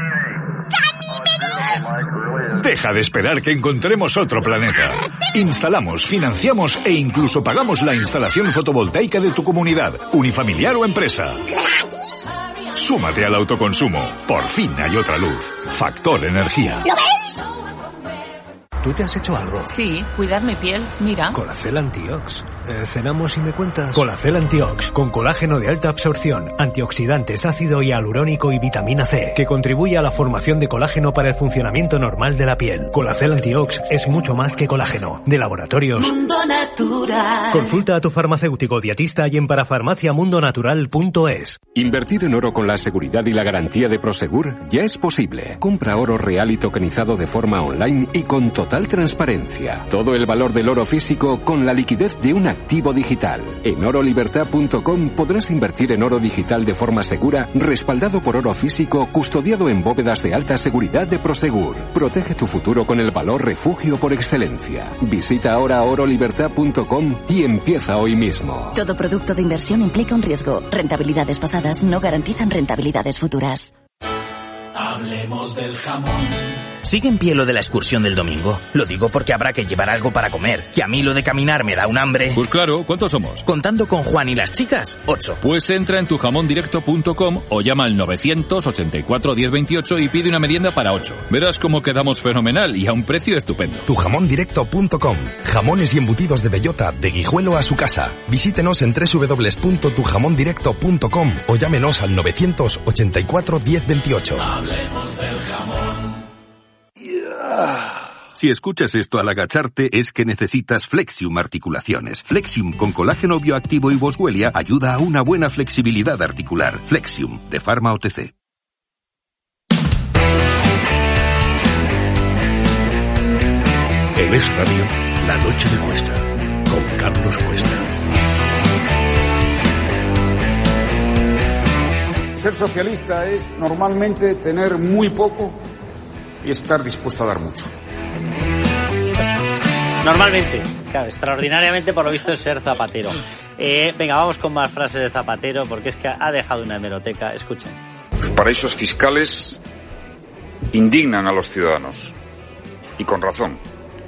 S14: Deja de esperar que encontremos otro planeta. Instalamos, financiamos e incluso pagamos la instalación fotovoltaica de tu comunidad, unifamiliar o empresa. Súmate al autoconsumo. Por fin hay otra luz. Factor Energía.
S13: ¿Lo veis?
S15: ¿Tú te has hecho algo?
S16: Sí, cuidar mi piel, mira.
S15: Colacel Antiox. ¿Cenamos y me cuentas? Colacel Antiox, con colágeno de alta absorción, antioxidantes, ácido hialurónico y vitamina C, que contribuye a la formación de colágeno para el funcionamiento normal de la piel. Colacel Antiox es mucho más que colágeno. De Laboratorios
S9: Mundo Natural.
S15: Consulta a tu farmacéutico dietista y en parafarmaciamundonatural.es.
S17: Invertir en oro con la seguridad y la garantía de Prosegur ya es posible. Compra oro real y tokenizado de forma online y con total transparencia. Todo el valor del oro físico con la liquidez de un activo digital. En orolibertad.com podrás invertir en oro digital de forma segura, respaldado por oro físico, custodiado en bóvedas de alta seguridad de Prosegur. Protege tu futuro con el valor refugio por excelencia. Visita ahora orolibertad.com y empieza hoy mismo.
S18: Todo producto de inversión implica un riesgo. Rentabilidades pasadas no garantizan rentabilidades futuras.
S19: Hablemos del jamón.
S20: ¿Sigue en pie lo de la excursión del domingo? Lo digo porque habrá que llevar algo para comer. Que a mí lo de caminar me da un hambre.
S21: Pues claro, ¿cuántos somos?
S20: Contando con Juan y las chicas, 8.
S21: Pues entra en tujamondirecto.com o llama al 984 1028 y pide una merienda para 8. Verás cómo quedamos fenomenal y a un precio estupendo.
S22: Tujamondirecto.com. Jamones y embutidos de bellota, de Guijuelo a su casa. Visítenos en www.tujamondirecto.com o llámenos al 984 1028.
S19: Hablemos del jamón.
S12: Si escuchas esto al agacharte es que necesitas Flexium Articulaciones. Flexium con colágeno bioactivo y boswellia ayuda a una buena flexibilidad articular. Flexium, de Pharma OTC.
S2: En Es Radio, La Noche de Cuesta, con Carlos Cuesta.
S23: Ser socialista es normalmente tener muy poco y estar dispuesto a dar mucho.
S1: Normalmente, claro, extraordinariamente por lo visto es ser Zapatero. Venga, vamos con más frases de Zapatero porque es que ha dejado una hemeroteca. Escuchen.
S24: Los paraísos fiscales indignan a los ciudadanos y con razón.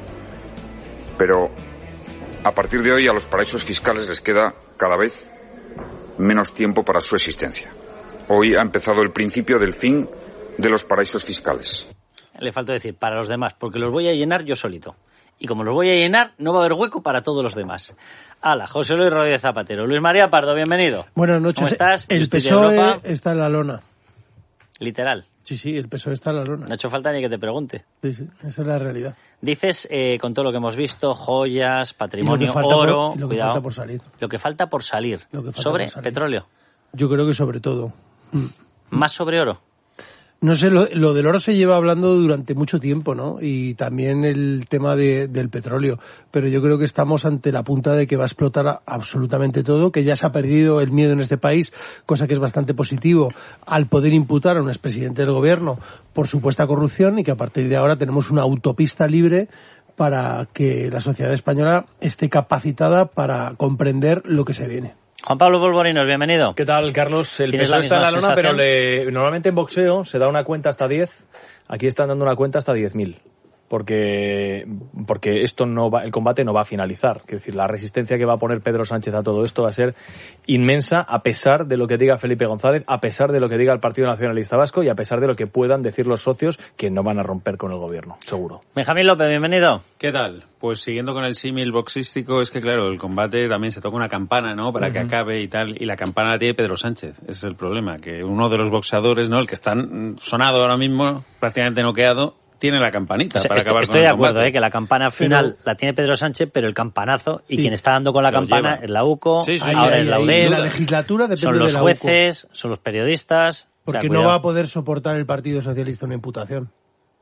S24: Pero a partir de hoy a los paraísos fiscales les queda cada vez menos tiempo para su existencia. Hoy ha empezado el principio del fin de los paraísos fiscales.
S1: Le faltó decir para los demás, porque los voy a llenar yo solito. Y como los voy a llenar, no va a haber hueco para todos los demás. Hala, José Luis Rodríguez Zapatero. Luis María Pardo, bienvenido.
S25: Buenas noches.
S1: ¿Cómo estás?
S25: El PSOE está en la lona.
S1: Literal.
S25: Sí, el PSOE está en la lona.
S1: No ha hecho falta ni que te pregunte.
S25: Sí, esa es la realidad.
S1: Dices, con todo lo que hemos visto, joyas, patrimonio, oro...
S25: Lo que falta por salir.
S1: Lo que falta por salir. ¿Sobre petróleo?
S25: Yo creo que sobre todo.
S1: ¿Más sobre oro?
S25: No sé, lo del oro se lleva hablando durante mucho tiempo, ¿no? Y también el tema del petróleo. Pero yo creo que estamos ante la punta de que va a explotar absolutamente todo, que ya se ha perdido el miedo en este país, cosa que es bastante positivo, al poder imputar a un expresidente del gobierno por supuesta corrupción y que a partir de ahora tenemos una autopista libre para que la sociedad española esté capacitada para comprender lo que se viene.
S1: Juan Pablo Polvorinos, bienvenido.
S26: ¿Qué tal, Carlos? El PSOE está en la lona, pero normalmente en boxeo se da una cuenta hasta 10. Aquí están dando una cuenta hasta 10.000. Porque esto no va, el combate no va a finalizar. Es decir, la resistencia que va a poner Pedro Sánchez a todo esto va a ser inmensa, a pesar de lo que diga Felipe González, a pesar de lo que diga el Partido Nacionalista Vasco y a pesar de lo que puedan decir los socios que no van a romper con el gobierno, seguro.
S1: Benjamín López, bienvenido.
S27: ¿Qué tal? Pues siguiendo con el símil boxístico, es que claro, el combate también se toca una campana, ¿no? Para que acabe y tal, y la campana la tiene Pedro Sánchez. Ese es el problema, que uno de los boxeadores, ¿no? El que está sonado ahora mismo, prácticamente noqueado, tiene la campanita para acabar con el combate.
S1: Estoy de acuerdo, que la campana final la tiene Pedro Sánchez, pero el campanazo, y quien está dando con la campana es la UCO, ahora es la UDEL,
S25: la legislatura depende
S1: son los
S25: de la
S1: jueces,
S25: UCO.
S1: son los periodistas.
S25: Porque no va a poder soportar el Partido Socialista una imputación.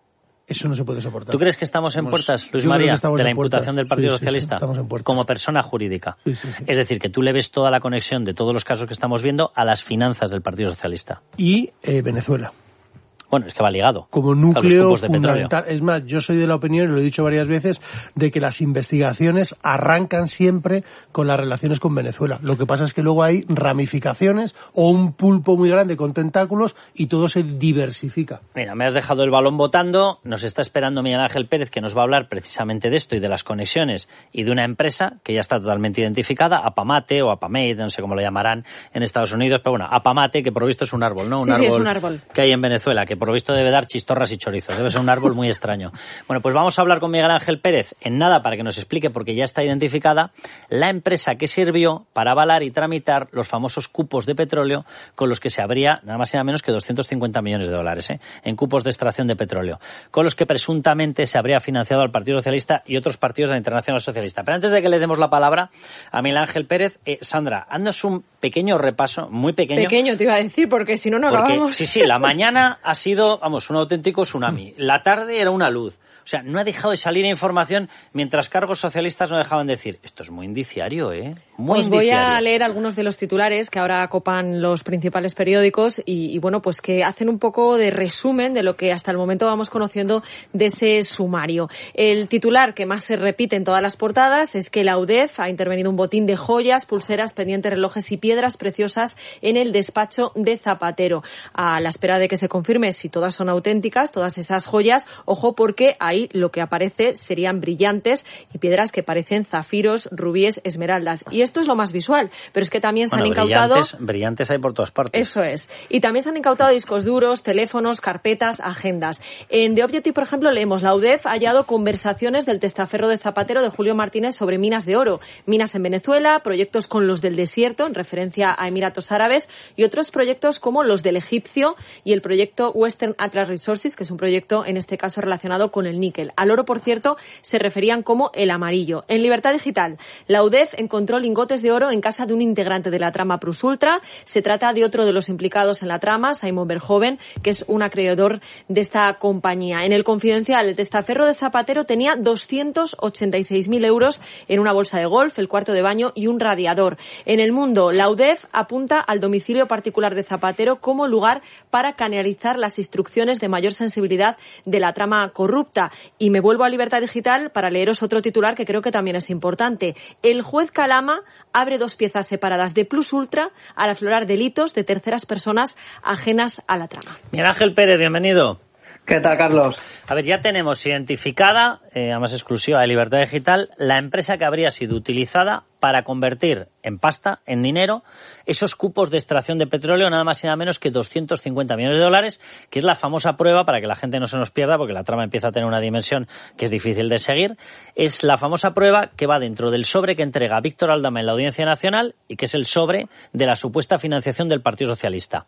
S25: Eso no se puede soportar.
S1: ¿Tú crees que estamos en puertas, Luis María, de la imputación del Partido Socialista?
S25: Estamos en puertas.
S1: Como persona jurídica.
S25: Sí.
S1: Es decir, que tú le ves toda la conexión de todos los casos que estamos viendo a las finanzas del Partido Socialista.
S25: Y Venezuela.
S1: Bueno, es que va ligado.
S25: Como núcleo fundamental. Es más, yo soy de la opinión, y lo he dicho varias veces, de que las investigaciones arrancan siempre con las relaciones con Venezuela. Lo que pasa es que luego hay ramificaciones o un pulpo muy grande con tentáculos y todo se diversifica.
S1: Mira, me has dejado el balón botando. Nos está esperando Miguel Ángel Pérez, que nos va a hablar precisamente de esto y de las conexiones y de una empresa que ya está totalmente identificada, Apamate o Apamate, no sé cómo lo llamarán en Estados Unidos, pero bueno, Apamate, que por lo visto es un árbol, ¿no?
S3: Sí, es un árbol
S1: que hay en Venezuela, que por lo visto debe dar chistorras y chorizos. Debe ser un árbol muy extraño. Bueno, pues vamos a hablar con Miguel Ángel Pérez en nada para que nos explique, porque ya está identificada, la empresa que sirvió para avalar y tramitar los famosos cupos de petróleo con los que se habría nada más y nada menos que 250 millones de dólares en cupos de extracción de petróleo, con los que presuntamente se habría financiado al Partido Socialista y otros partidos de la Internacional Socialista. Pero antes de que le demos la palabra a Miguel Ángel Pérez, Sandra, haznos un pequeño repaso, muy pequeño.
S3: Pequeño, te iba a decir, porque si no, no acabamos.
S1: Sí, la mañana ha sido, un auténtico tsunami. La tarde era una luz. O sea, no ha dejado de salir información mientras cargos socialistas no dejaban de decir, esto es muy indiciario, muy
S3: indiciario. Voy a leer algunos de los titulares que ahora copan los principales periódicos y bueno, pues que hacen un poco de resumen de lo que hasta el momento vamos conociendo de ese sumario. El titular que más se repite en todas las portadas es que la UDEF ha intervenido un botín de joyas, pulseras, pendientes, relojes y piedras preciosas en el despacho de Zapatero. A la espera de que se confirme si todas son auténticas, todas esas joyas, ojo, porque ahí lo que aparece serían brillantes y piedras que parecen zafiros, rubíes, esmeraldas. Y esto es lo más visual, pero es que también se han incautado...
S1: Brillantes hay por todas partes.
S3: Eso es. Y también se han incautado discos duros, teléfonos, carpetas, agendas. En The Objective, por ejemplo, leemos: la UDEF ha hallado conversaciones del testaferro de Zapatero, de Julio Martínez, sobre minas de oro. Minas en Venezuela, proyectos con los del desierto, en referencia a Emiratos Árabes, y otros proyectos como los del egipcio y el proyecto Western Atlas Resources, que es un proyecto, en este caso, relacionado con el níquel. Al oro, por cierto, se referían como el amarillo. En Libertad Digital, la UDEF encontró lingotes de oro en casa de un integrante de la trama Plus Ultra. Se trata de otro de los implicados en la trama, Simon Verhoeven, que es un acreedor de esta compañía. En el Confidencial, el testaferro de Zapatero tenía 286.000 euros en una bolsa de golf, el cuarto de baño y un radiador. En El Mundo, la UDEF apunta al domicilio particular de Zapatero como lugar para canalizar las instrucciones de mayor sensibilidad de la trama corrupta. Y me vuelvo a Libertad Digital para leeros otro titular que creo que también es importante. El juez Calama abre dos piezas separadas de Plus Ultra al aflorar delitos de terceras personas ajenas a la trama.
S1: Miguel Ángel Pérez, bienvenido.
S4: ¿Qué tal, Carlos?
S1: A ver, ya tenemos identificada, además exclusiva de Libertad Digital, la empresa que habría sido utilizada para convertir en pasta, en dinero, esos cupos de extracción de petróleo, nada más y nada menos que 250 millones de dólares, que es la famosa prueba, para que la gente no se nos pierda, porque la trama empieza a tener una dimensión que es difícil de seguir, es la famosa prueba que va dentro del sobre que entrega Víctor Aldama en la Audiencia Nacional y que es el sobre de la supuesta financiación del Partido Socialista.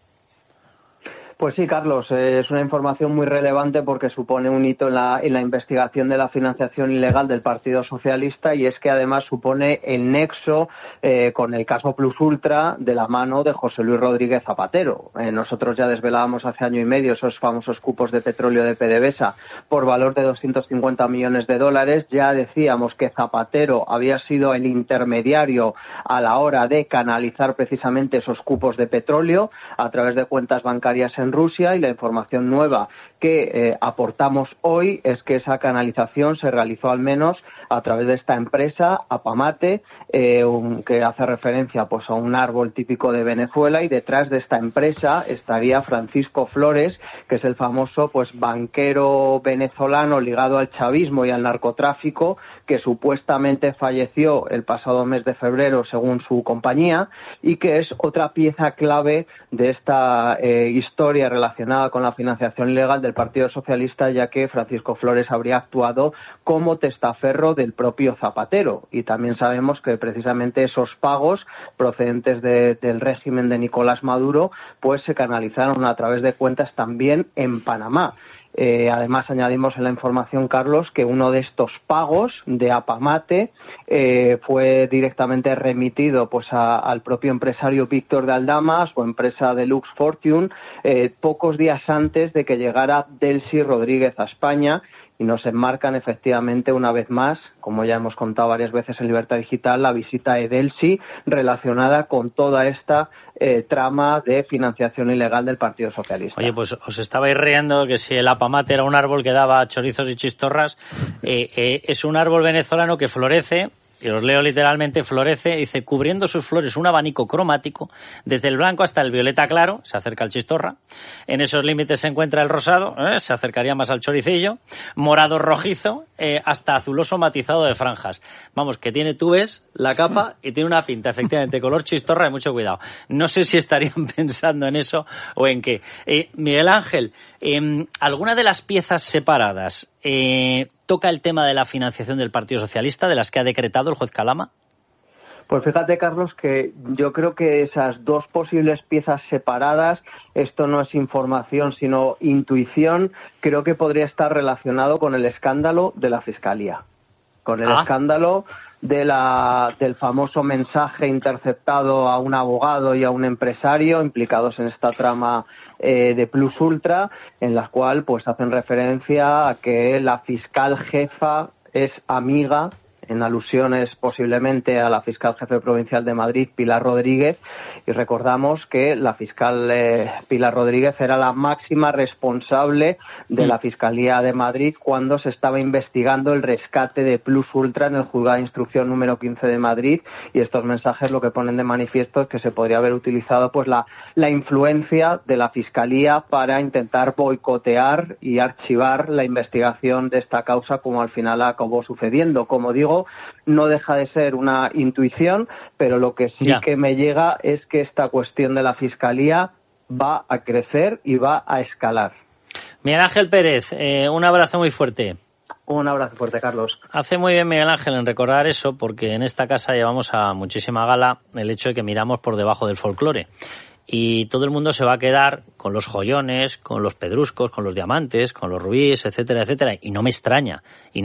S4: Pues sí, Carlos, es una información muy relevante porque supone un hito en la investigación de la financiación ilegal del Partido Socialista, y es que además supone el nexo con el caso Plus Ultra de la mano de José Luis Rodríguez Zapatero. Nosotros ya desvelábamos hace año y medio esos famosos cupos de petróleo de PDVSA por valor de 250 millones de dólares. Ya decíamos que Zapatero había sido el intermediario a la hora de canalizar precisamente esos cupos de petróleo a través de cuentas bancarias en Rusia, y la información nueva que aportamos hoy es que esa canalización se realizó al menos a través de esta empresa, Apamate, que hace referencia pues a un árbol típico de Venezuela, y detrás de esta empresa estaría Francisco Flores, que es el famoso pues banquero venezolano ligado al chavismo y al narcotráfico, que supuestamente falleció el pasado mes de febrero según su compañía, y que es otra pieza clave de esta historia relacionada con la financiación ilegal del Partido Socialista, ya que Francisco Flores habría actuado como testaferro del propio Zapatero. Y también sabemos que precisamente esos pagos procedentes del régimen de Nicolás Maduro pues se canalizaron a través de cuentas también en Panamá. Además, añadimos en la información, Carlos, que uno de estos pagos de Apamate fue directamente remitido pues al propio empresario Víctor de Aldama, su empresa Deluxe Fortune, pocos días antes de que llegara Delcy Rodríguez a España. Y nos enmarcan efectivamente una vez más, como ya hemos contado varias veces en Libertad Digital, la visita de Delcy relacionada con toda esta trama de financiación ilegal del Partido Socialista.
S1: Oye, pues os estabais riendo que si el Apamate era un árbol que daba chorizos y chistorras, es un árbol venezolano que florece, y os leo literalmente, florece, dice, cubriendo sus flores un abanico cromático, desde el blanco hasta el violeta claro, se acerca al chistorra, en esos límites se encuentra el rosado, se acercaría más al choricillo, morado rojizo, hasta azuloso matizado de franjas. Vamos, que tiene, tú ves la capa y tiene una pinta, efectivamente, color chistorra, y mucho cuidado. No sé si estarían pensando en eso o en qué. Miguel Ángel, ¿alguna de las piezas separadas toca el tema de la financiación del Partido Socialista, de las que ha decretado el juez Calama?
S4: Pues fíjate, Carlos, que yo creo que esas dos posibles piezas separadas, esto no es información sino intuición, creo que podría estar relacionado con el escándalo de la Fiscalía, con el escándalo del famoso mensaje interceptado a un abogado y a un empresario implicados en esta trama de Plus Ultra, en la cual pues hacen referencia a que la fiscal jefa es amiga, en alusiones posiblemente a la fiscal jefe provincial de Madrid, Pilar Rodríguez, y recordamos que la fiscal Pilar Rodríguez era la máxima responsable de la Fiscalía de Madrid cuando se estaba investigando el rescate de Plus Ultra en el Juzgado de Instrucción número 15 de Madrid, y estos mensajes lo que ponen de manifiesto es que se podría haber utilizado pues la influencia de la Fiscalía para intentar boicotear y archivar la investigación de esta causa, como al final acabó sucediendo. Como digo, no deja de ser una intuición, pero lo que sí que me llega es que esta cuestión de la Fiscalía va a crecer y va a escalar.
S1: Miguel Ángel Pérez, un abrazo muy fuerte.
S4: Un abrazo fuerte, Carlos.
S1: Hace muy bien Miguel Ángel en recordar eso, porque en esta casa llevamos a muchísima gala el hecho de que miramos por debajo del folclore. Y todo el mundo se va a quedar con los joyones, con los pedruscos, con los diamantes, con los rubíes, etcétera, etcétera. Y no me extraña.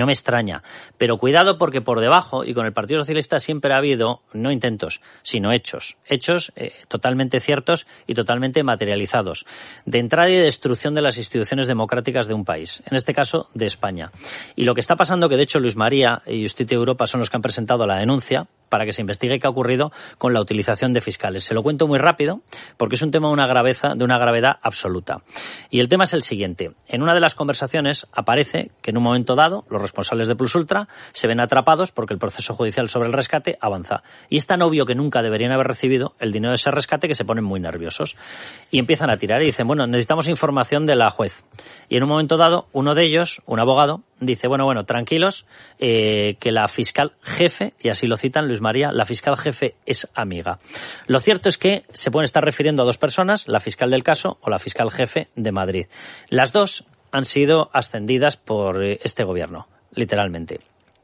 S1: Pero cuidado, porque por debajo, y con el Partido Socialista siempre ha habido, no intentos, sino hechos. Hechos totalmente ciertos y totalmente materializados. De entrada y de destrucción de las instituciones democráticas de un país. En este caso, de España. Y lo que está pasando, que de hecho Luis María y Justicia Europa son los que han presentado la denuncia para que se investigue qué ha ocurrido con la utilización de fiscales. Se lo cuento muy rápido, porque es un tema de una gravedad absoluta. Y el tema es el siguiente. En una de las conversaciones aparece que en un momento dado los responsables de Plus Ultra se ven atrapados porque el proceso judicial sobre el rescate avanza. Y es tan obvio que nunca deberían haber recibido el dinero de ese rescate que se ponen muy nerviosos. Y empiezan a tirar y dicen, bueno, necesitamos información de la juez. Y en un momento dado, uno de ellos, un abogado, dice, bueno, tranquilos, que la fiscal jefe, y así lo citan Luis María, la fiscal jefe es amiga. Lo cierto es que se pueden estar refiriendo a dos personas, la fiscal del caso o la fiscal jefe de Madrid. Las dos han sido ascendidas por este gobierno, literalmente.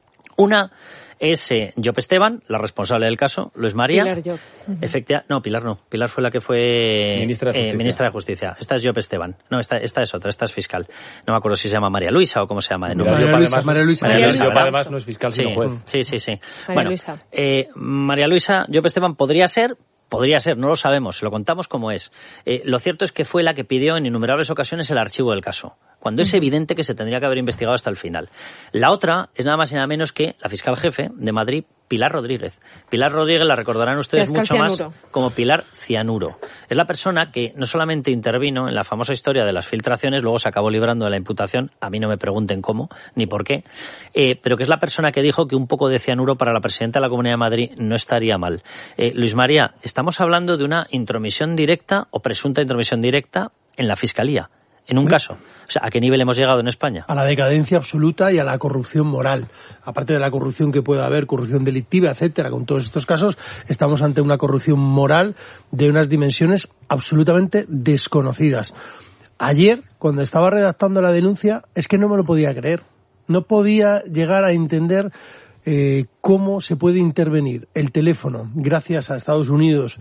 S1: Una es Llop Esteban, la responsable del caso, Luis María.
S3: Pilar Llop.
S1: No, Pilar no. Pilar fue la que fue ministra de Justicia. Esta es Llop Esteban. No, esta es otra, esta es fiscal. No me acuerdo si se llama María Luisa o cómo se llama.
S25: María Luisa.
S26: Además no es fiscal, sino juez.
S1: Sí.
S3: Luisa.
S1: María Luisa Llop Esteban podría ser, no lo sabemos, se lo contamos como es. Lo cierto es que fue la que pidió en innumerables ocasiones el archivo del caso, cuando es evidente que se tendría que haber investigado hasta el final. La otra es nada más y nada menos que la fiscal jefe de Madrid, Pilar Rodríguez. Pilar Rodríguez la recordarán ustedes mucho más como Pilar Cianuro. Es la persona que no solamente intervino en la famosa historia de las filtraciones, luego se acabó librando de la imputación, a mí no me pregunten cómo ni por qué, pero que es la persona que dijo que un poco de cianuro para la presidenta de la Comunidad de Madrid no estaría mal. Luis María, estamos hablando de una intromisión directa o presunta intromisión directa en la Fiscalía. En un caso. O sea, ¿a qué nivel hemos llegado en España?
S25: A la decadencia absoluta y a la corrupción moral. Aparte de la corrupción que pueda haber, corrupción delictiva, etcétera, con todos estos casos, estamos ante una corrupción moral de unas dimensiones absolutamente desconocidas. Ayer, cuando estaba redactando la denuncia, es que no me lo podía creer. No podía llegar a entender cómo se puede intervenir el teléfono, gracias a Estados Unidos,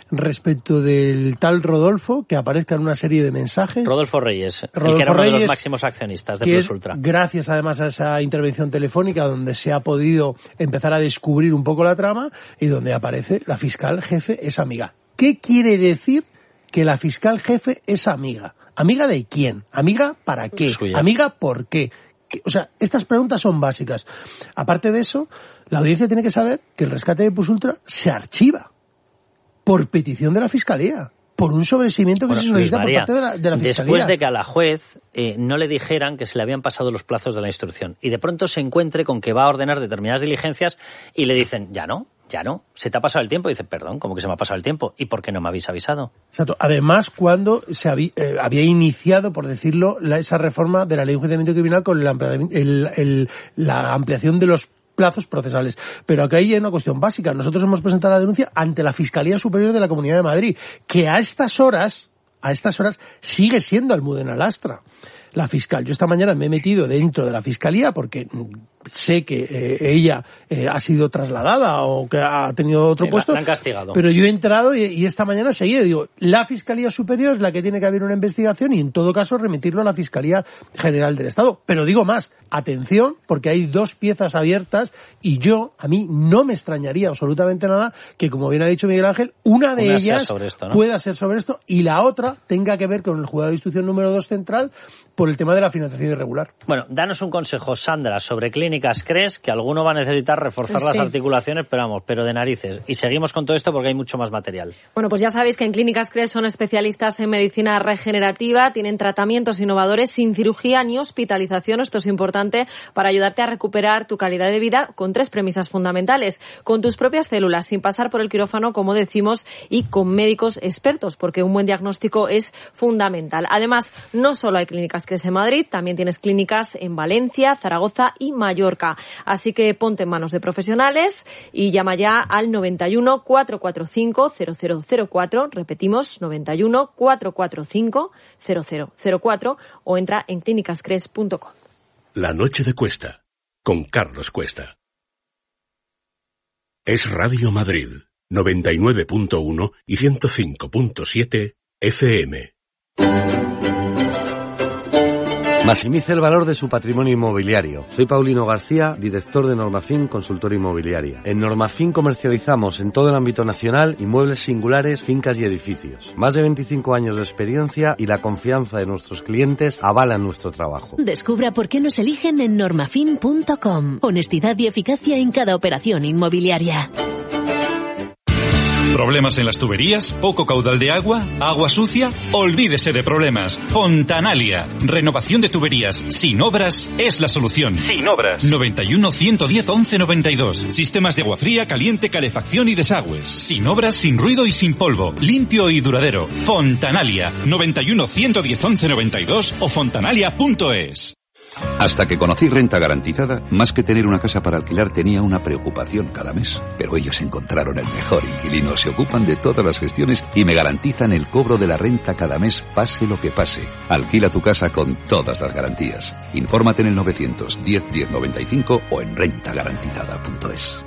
S25: respecto del tal Rodolfo, que aparezca en una serie de mensajes.
S1: Rodolfo Reyes, el que era uno de los máximos accionistas de Plus Ultra.
S25: Gracias además a esa intervención telefónica donde se ha podido empezar a descubrir un poco la trama y donde aparece la fiscal jefe es amiga. ¿Qué quiere decir que la fiscal jefe es amiga? ¿Amiga de quién? ¿Amiga para qué?
S1: Suya.
S25: ¿Amiga por qué? O sea, estas preguntas son básicas. Aparte de eso, la audiencia tiene que saber que el rescate de Plus Ultra se archiva por petición de la Fiscalía, por un sobreseimiento que se solicita por parte de la Fiscalía.
S1: Después de que a la juez no le dijeran que se le habían pasado los plazos de la instrucción y de pronto se encuentre con que va a ordenar determinadas diligencias y le dicen, ya no, se te ha pasado el tiempo. Y dice, perdón, ¿cómo que se me ha pasado el tiempo? ¿Y por qué no me habéis avisado?
S25: Exacto. Además, cuando se había iniciado, por decirlo, esa reforma de la ley de enjuiciamiento criminal con la ampliación de los plazos procesales. Pero aquí hay una cuestión básica. Nosotros hemos presentado la denuncia ante la Fiscalía Superior de la Comunidad de Madrid, que a estas horas sigue siendo Almudena Lastra la fiscal. Yo esta mañana me he metido dentro de la Fiscalía porque sé que ella ha sido trasladada o que ha tenido otro puesto.
S1: La han castigado.
S25: Pero yo he entrado y esta mañana seguí. Digo, la Fiscalía Superior es la que tiene que haber una investigación y en todo caso remitirlo a la Fiscalía General del Estado. Pero digo más, atención, porque hay dos piezas abiertas y a mí no me extrañaría absolutamente nada que, como bien ha dicho Miguel Ángel, una de ellas pueda ser sobre esto y la otra tenga que ver con el Juzgado de Instrucción número 2 Central por el tema de la financiación irregular.
S1: Bueno, danos un consejo, Sandra, sobre Clínicas CRES, que alguno va a necesitar reforzar las articulaciones, pero de narices. Y seguimos con todo esto porque hay mucho más material.
S3: Bueno, pues ya sabéis que en Clínicas CRES son especialistas en medicina regenerativa, tienen tratamientos innovadores sin cirugía ni hospitalización. Esto es importante para ayudarte a recuperar tu calidad de vida con 3 premisas fundamentales. Con tus propias células, sin pasar por el quirófano, como decimos, y con médicos expertos, porque un buen diagnóstico es fundamental. Además, no solo hay Clínicas CRES en Madrid, también tienes clínicas en Valencia, Zaragoza y Mallorca. Así que ponte en manos de profesionales y llama ya al 91 445 0004, repetimos, 91 445 0004 o entra en clínicascres.com.
S2: La noche de Cuesta, con Carlos Cuesta. Es Radio Madrid, 99.1 y 105.7 FM.
S5: Maximice el valor de su patrimonio inmobiliario. Soy Paulino García, director de Normafin Consultora Inmobiliaria. En Normafin comercializamos en todo el ámbito nacional inmuebles singulares, fincas y edificios. Más de 25 años de experiencia y la confianza de nuestros clientes avalan nuestro trabajo.
S6: Descubra por qué nos eligen en normafin.com. Honestidad y eficacia en cada operación inmobiliaria.
S7: ¿Problemas en las tuberías? ¿Poco caudal de agua? ¿Agua sucia? Olvídese de problemas. Fontanalia. Renovación de tuberías sin obras es la solución. Sin obras. 91 110 11 92. Sistemas de agua fría, caliente, calefacción y desagües. Sin obras, sin ruido y sin polvo. Limpio y duradero. Fontanalia. 91 110 11 92 o fontanalia.es.
S8: Hasta que conocí Renta Garantizada, más que tener una casa para alquilar tenía una preocupación cada mes. Pero ellos encontraron el mejor inquilino, se ocupan de todas las gestiones y me garantizan el cobro de la renta cada mes, pase lo que pase. Alquila tu casa con todas las garantías. Infórmate en el 910 1095 o en rentagarantizada.es.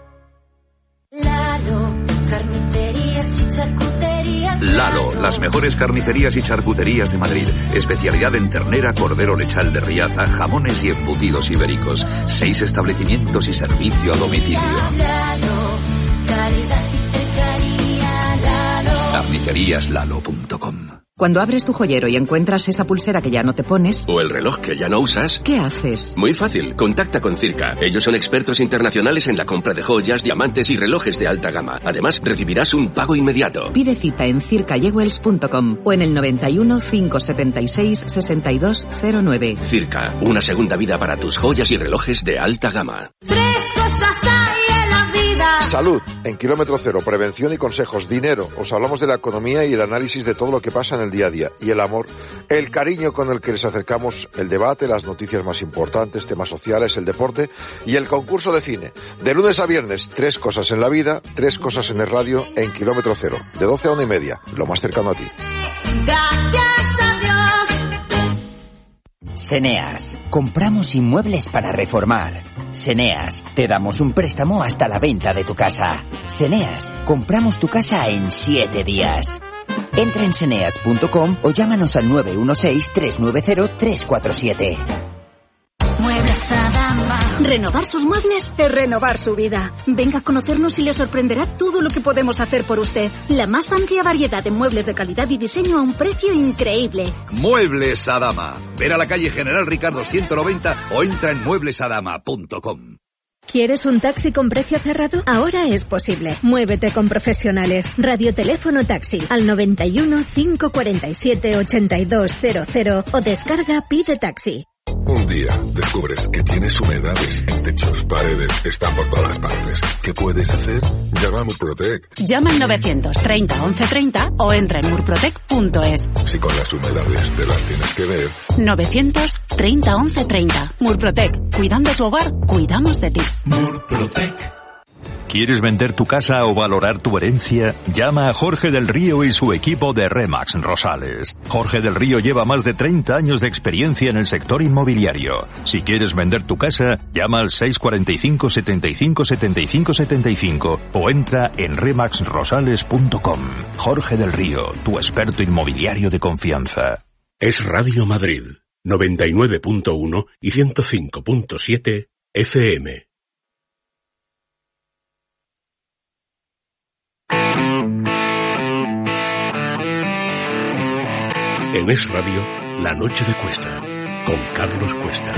S9: Lalo, carnicerías y charcuterías.
S14: Lalo, las mejores carnicerías y charcuterías de Madrid. Especialidad en ternera, cordero lechal de Riaza, jamones y embutidos ibéricos. 6 establecimientos y servicio a domicilio.
S9: Lalo, calidad y cercanía. Lalo.
S14: Carniceríaslalo.com.
S10: Cuando abres tu joyero y encuentras esa pulsera que ya no te pones...
S11: O el reloj que ya no usas...
S10: ¿Qué haces?
S11: Muy fácil, contacta con Circa. Ellos son expertos internacionales en la compra de joyas, diamantes y relojes de alta gama. Además, recibirás un pago inmediato.
S10: Pide cita en circayewells.com o en el 91 576 6209.
S11: Circa, una segunda vida para tus joyas y relojes de alta gama.
S9: 3 cosas hay en la vida.
S13: Salud, en Kilómetro Cero, prevención y consejos. Dinero, os hablamos de la economía y el análisis de todo lo que pasa en el día a día. Y el amor, el cariño con el que les acercamos el debate, las noticias más importantes, temas sociales, el deporte y el concurso de cine. De lunes a viernes, 3 cosas en la vida, 3 cosas en el radio, en Kilómetro Cero, de 12 a 1:30, lo más cercano a ti.
S9: Gracias a Dios.
S15: Seneas. Compramos inmuebles para reformar. Seneas. Te damos un préstamo hasta la venta de tu casa. Seneas. Compramos tu casa en 7 días. Entra en seneas.com o llámanos al 916-390-347.
S9: Muebles Adama.
S16: Renovar sus muebles es renovar su vida. Venga a conocernos y le sorprenderá todo lo que podemos hacer por usted. La más amplia variedad de muebles de calidad y diseño a un precio increíble.
S8: Muebles Adama. Ven a la calle General Ricardo 190 o entra en mueblesadama.com.
S6: ¿Quieres un taxi con precio cerrado? Ahora es posible. Muévete con profesionales. Radioteléfono taxi al 91 547 8200 o descarga Pide Taxi.
S17: Un día descubres que tienes humedades en techos, paredes, están por todas partes. ¿Qué puedes hacer? Llama a Murprotec.
S18: Llama al 930 1130 o entra en murprotec.es.
S17: Si con las humedades te las tienes que ver.
S18: 930 1130. Murprotec. Cuidando tu hogar, cuidamos de ti.
S14: Murprotec. ¿Quieres vender tu casa o valorar tu herencia? Llama a Jorge del Río y su equipo de Remax Rosales. Jorge del Río lleva más de 30 años de experiencia en el sector inmobiliario. Si quieres vender tu casa, llama al 645 75 75 75 o entra en remaxrosales.com. Jorge del Río, tu experto inmobiliario de confianza.
S2: Es Radio Madrid, 99.1 y 105.7 FM. En Es Radio, La Noche de Cuesta, con Carlos Cuesta.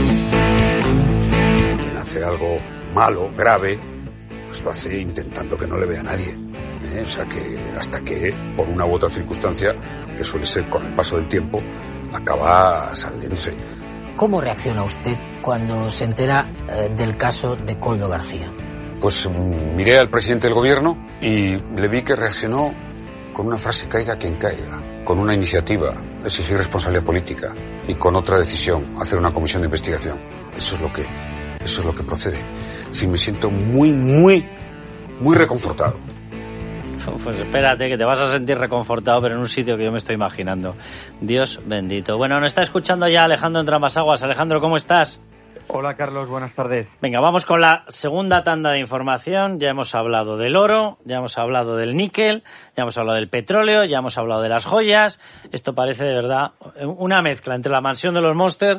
S20: Quien hace algo malo, grave, pues lo hace intentando que no le vea nadie. O sea que hasta que, por una u otra circunstancia, que suele ser con el paso del tiempo, acaba saliéndose.
S21: ¿Cómo reacciona usted cuando se entera del caso de Koldo García?
S20: Pues miré al presidente del gobierno y le vi que reaccionó con una frase: caiga quien caiga, con una iniciativa, exigir responsabilidad política, y con otra decisión, hacer una comisión de investigación. Eso es lo que procede. Sí, me siento muy reconfortado.
S1: Pues espérate, que te vas a sentir reconfortado, pero en un sitio que yo me estoy imaginando. Dios bendito. Bueno, nos está escuchando ya Alejandro Entramasaguas. Alejandro, ¿cómo estás?
S22: Hola Carlos, buenas tardes.
S1: Venga, vamos con la segunda tanda de información. Ya hemos hablado del oro, ya hemos hablado del níquel, ya hemos hablado del petróleo, ya hemos hablado de las joyas. Esto parece de verdad una mezcla entre la mansión de los Monster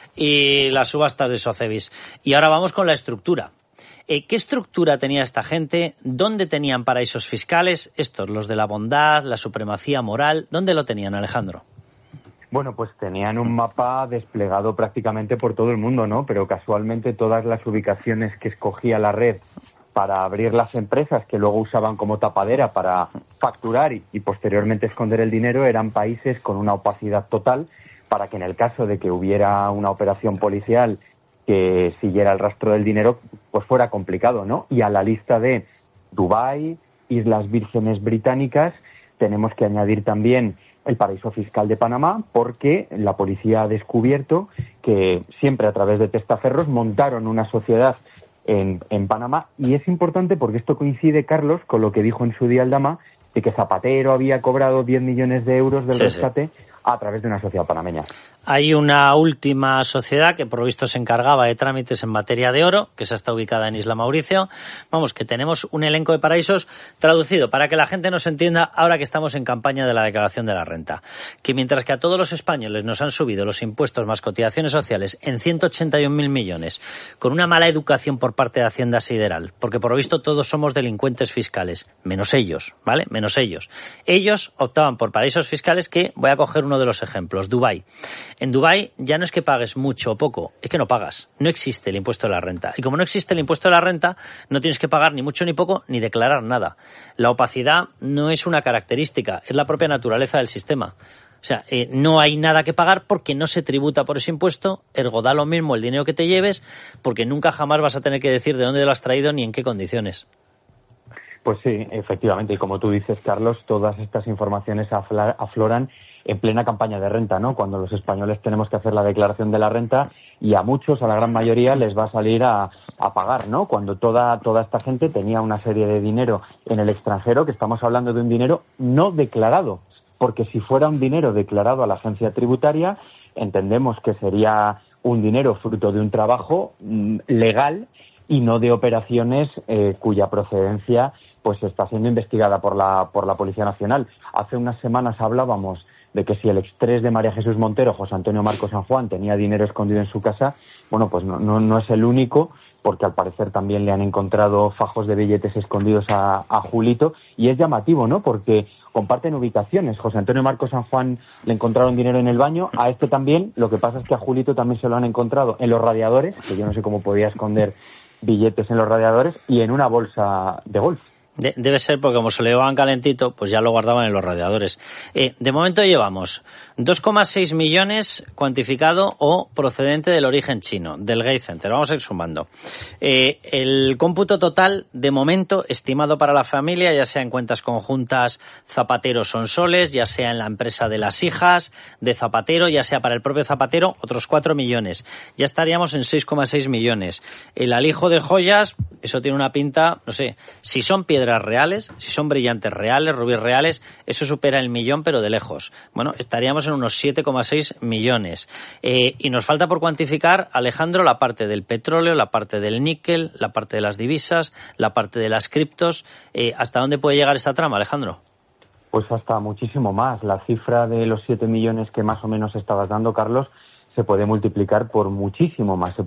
S1: y las subastas de Sotheby's. Y ahora vamos con la estructura. ¿Qué estructura tenía esta gente? ¿Dónde tenían paraísos fiscales? Estos, los de la bondad, la supremacía moral, ¿dónde lo tenían, Alejandro?
S22: Bueno, pues tenían un mapa desplegado prácticamente por todo el mundo, ¿no? Pero casualmente todas las ubicaciones que escogía la red para abrir las empresas, que luego usaban como tapadera para facturar y posteriormente esconder el dinero, eran países con una opacidad total, para que en el caso de que hubiera una operación policial que siguiera el rastro del dinero, pues fuera complicado, ¿no? Y a la lista de Dubái, Islas Vírgenes Británicas, tenemos que añadir también el paraíso fiscal de Panamá, porque la policía ha descubierto que siempre a través de testaferros montaron una sociedad en Panamá, y es importante porque esto coincide, Carlos, con lo que dijo en su día Aldama, de que Zapatero había cobrado 10 millones de euros del rescate a través de una sociedad panameña.
S1: Hay una última sociedad que por lo visto se encargaba de trámites en materia de oro, que esa está ubicada en Isla Mauricio. Vamos, que tenemos un elenco de paraísos traducido para que la gente nos entienda ahora que estamos en campaña de la declaración de la renta. Que mientras que a todos los españoles nos han subido los impuestos más cotizaciones sociales en 181.000 millones, con una mala educación por parte de Hacienda Sideral, porque por lo visto todos somos delincuentes fiscales, menos ellos, ¿vale? Menos ellos. Ellos optaban por paraísos fiscales que, voy a coger uno de los ejemplos, Dubái. En Dubái ya no es que pagues mucho o poco, es que no pagas. No existe el impuesto de la renta. Y como no existe el impuesto de la renta, no tienes que pagar ni mucho ni poco, ni declarar nada. La opacidad no es una característica, es la propia naturaleza del sistema. O sea, no hay nada que pagar porque no se tributa por ese impuesto, ergo da lo mismo el dinero que te lleves, porque nunca jamás vas a tener que decir de dónde lo has traído ni en qué condiciones.
S22: Pues sí, efectivamente, y como tú dices, Carlos, todas estas informaciones afloran en plena campaña de renta, ¿no? Cuando los españoles tenemos que hacer la declaración de la renta, y a muchos, a la gran mayoría, les va a salir a pagar, ¿no? Cuando toda esta gente tenía una serie de dinero en el extranjero, que estamos hablando de un dinero no declarado, porque si fuera un dinero declarado a la agencia tributaria, entendemos que sería un dinero fruto de un trabajo legal y no de operaciones cuya procedencia pues está siendo investigada por la Policía Nacional. Hace unas semanas hablábamos de que si el extres de María Jesús Montero, José Antonio Marcos San Juan, tenía dinero escondido en su casa, bueno, pues no es el único, porque al parecer también le han encontrado fajos de billetes escondidos a Julito, y es llamativo, ¿no?, porque comparten ubicaciones. José Antonio Marcos San Juan le encontraron dinero en el baño, a este también, lo que pasa es que a Julito también se lo han encontrado en los radiadores, que yo no sé cómo podía esconder billetes en los radiadores, y en una bolsa de golf.
S1: Debe ser porque como se lo llevaban calentito, pues ya lo guardaban en los radiadores. De momento llevamos 2,6 millones cuantificado o procedente del origen chino, del Gate Center. Vamos a ir sumando. El cómputo total, de momento, estimado para la familia, ya sea en cuentas conjuntas Zapatero Sonsoles, ya sea en la empresa de las hijas de Zapatero, ya sea para el propio Zapatero, otros 4 millones. Ya estaríamos en 6,6 millones. El alijo de joyas, eso tiene una pinta, no sé, si son piedras reales, si son brillantes reales, rubíes reales, eso supera el millón, pero de lejos. Bueno, estaríamos en unos 7,6 millones. Y nos falta por cuantificar, Alejandro, la parte del petróleo, la parte del níquel, la parte de las divisas, la parte de las criptos. ¿Hasta dónde puede llegar esta trama, Alejandro?
S22: Pues hasta muchísimo más. La cifra de los 7 millones que más o menos estabas dando, Carlos, se puede multiplicar por muchísimo más.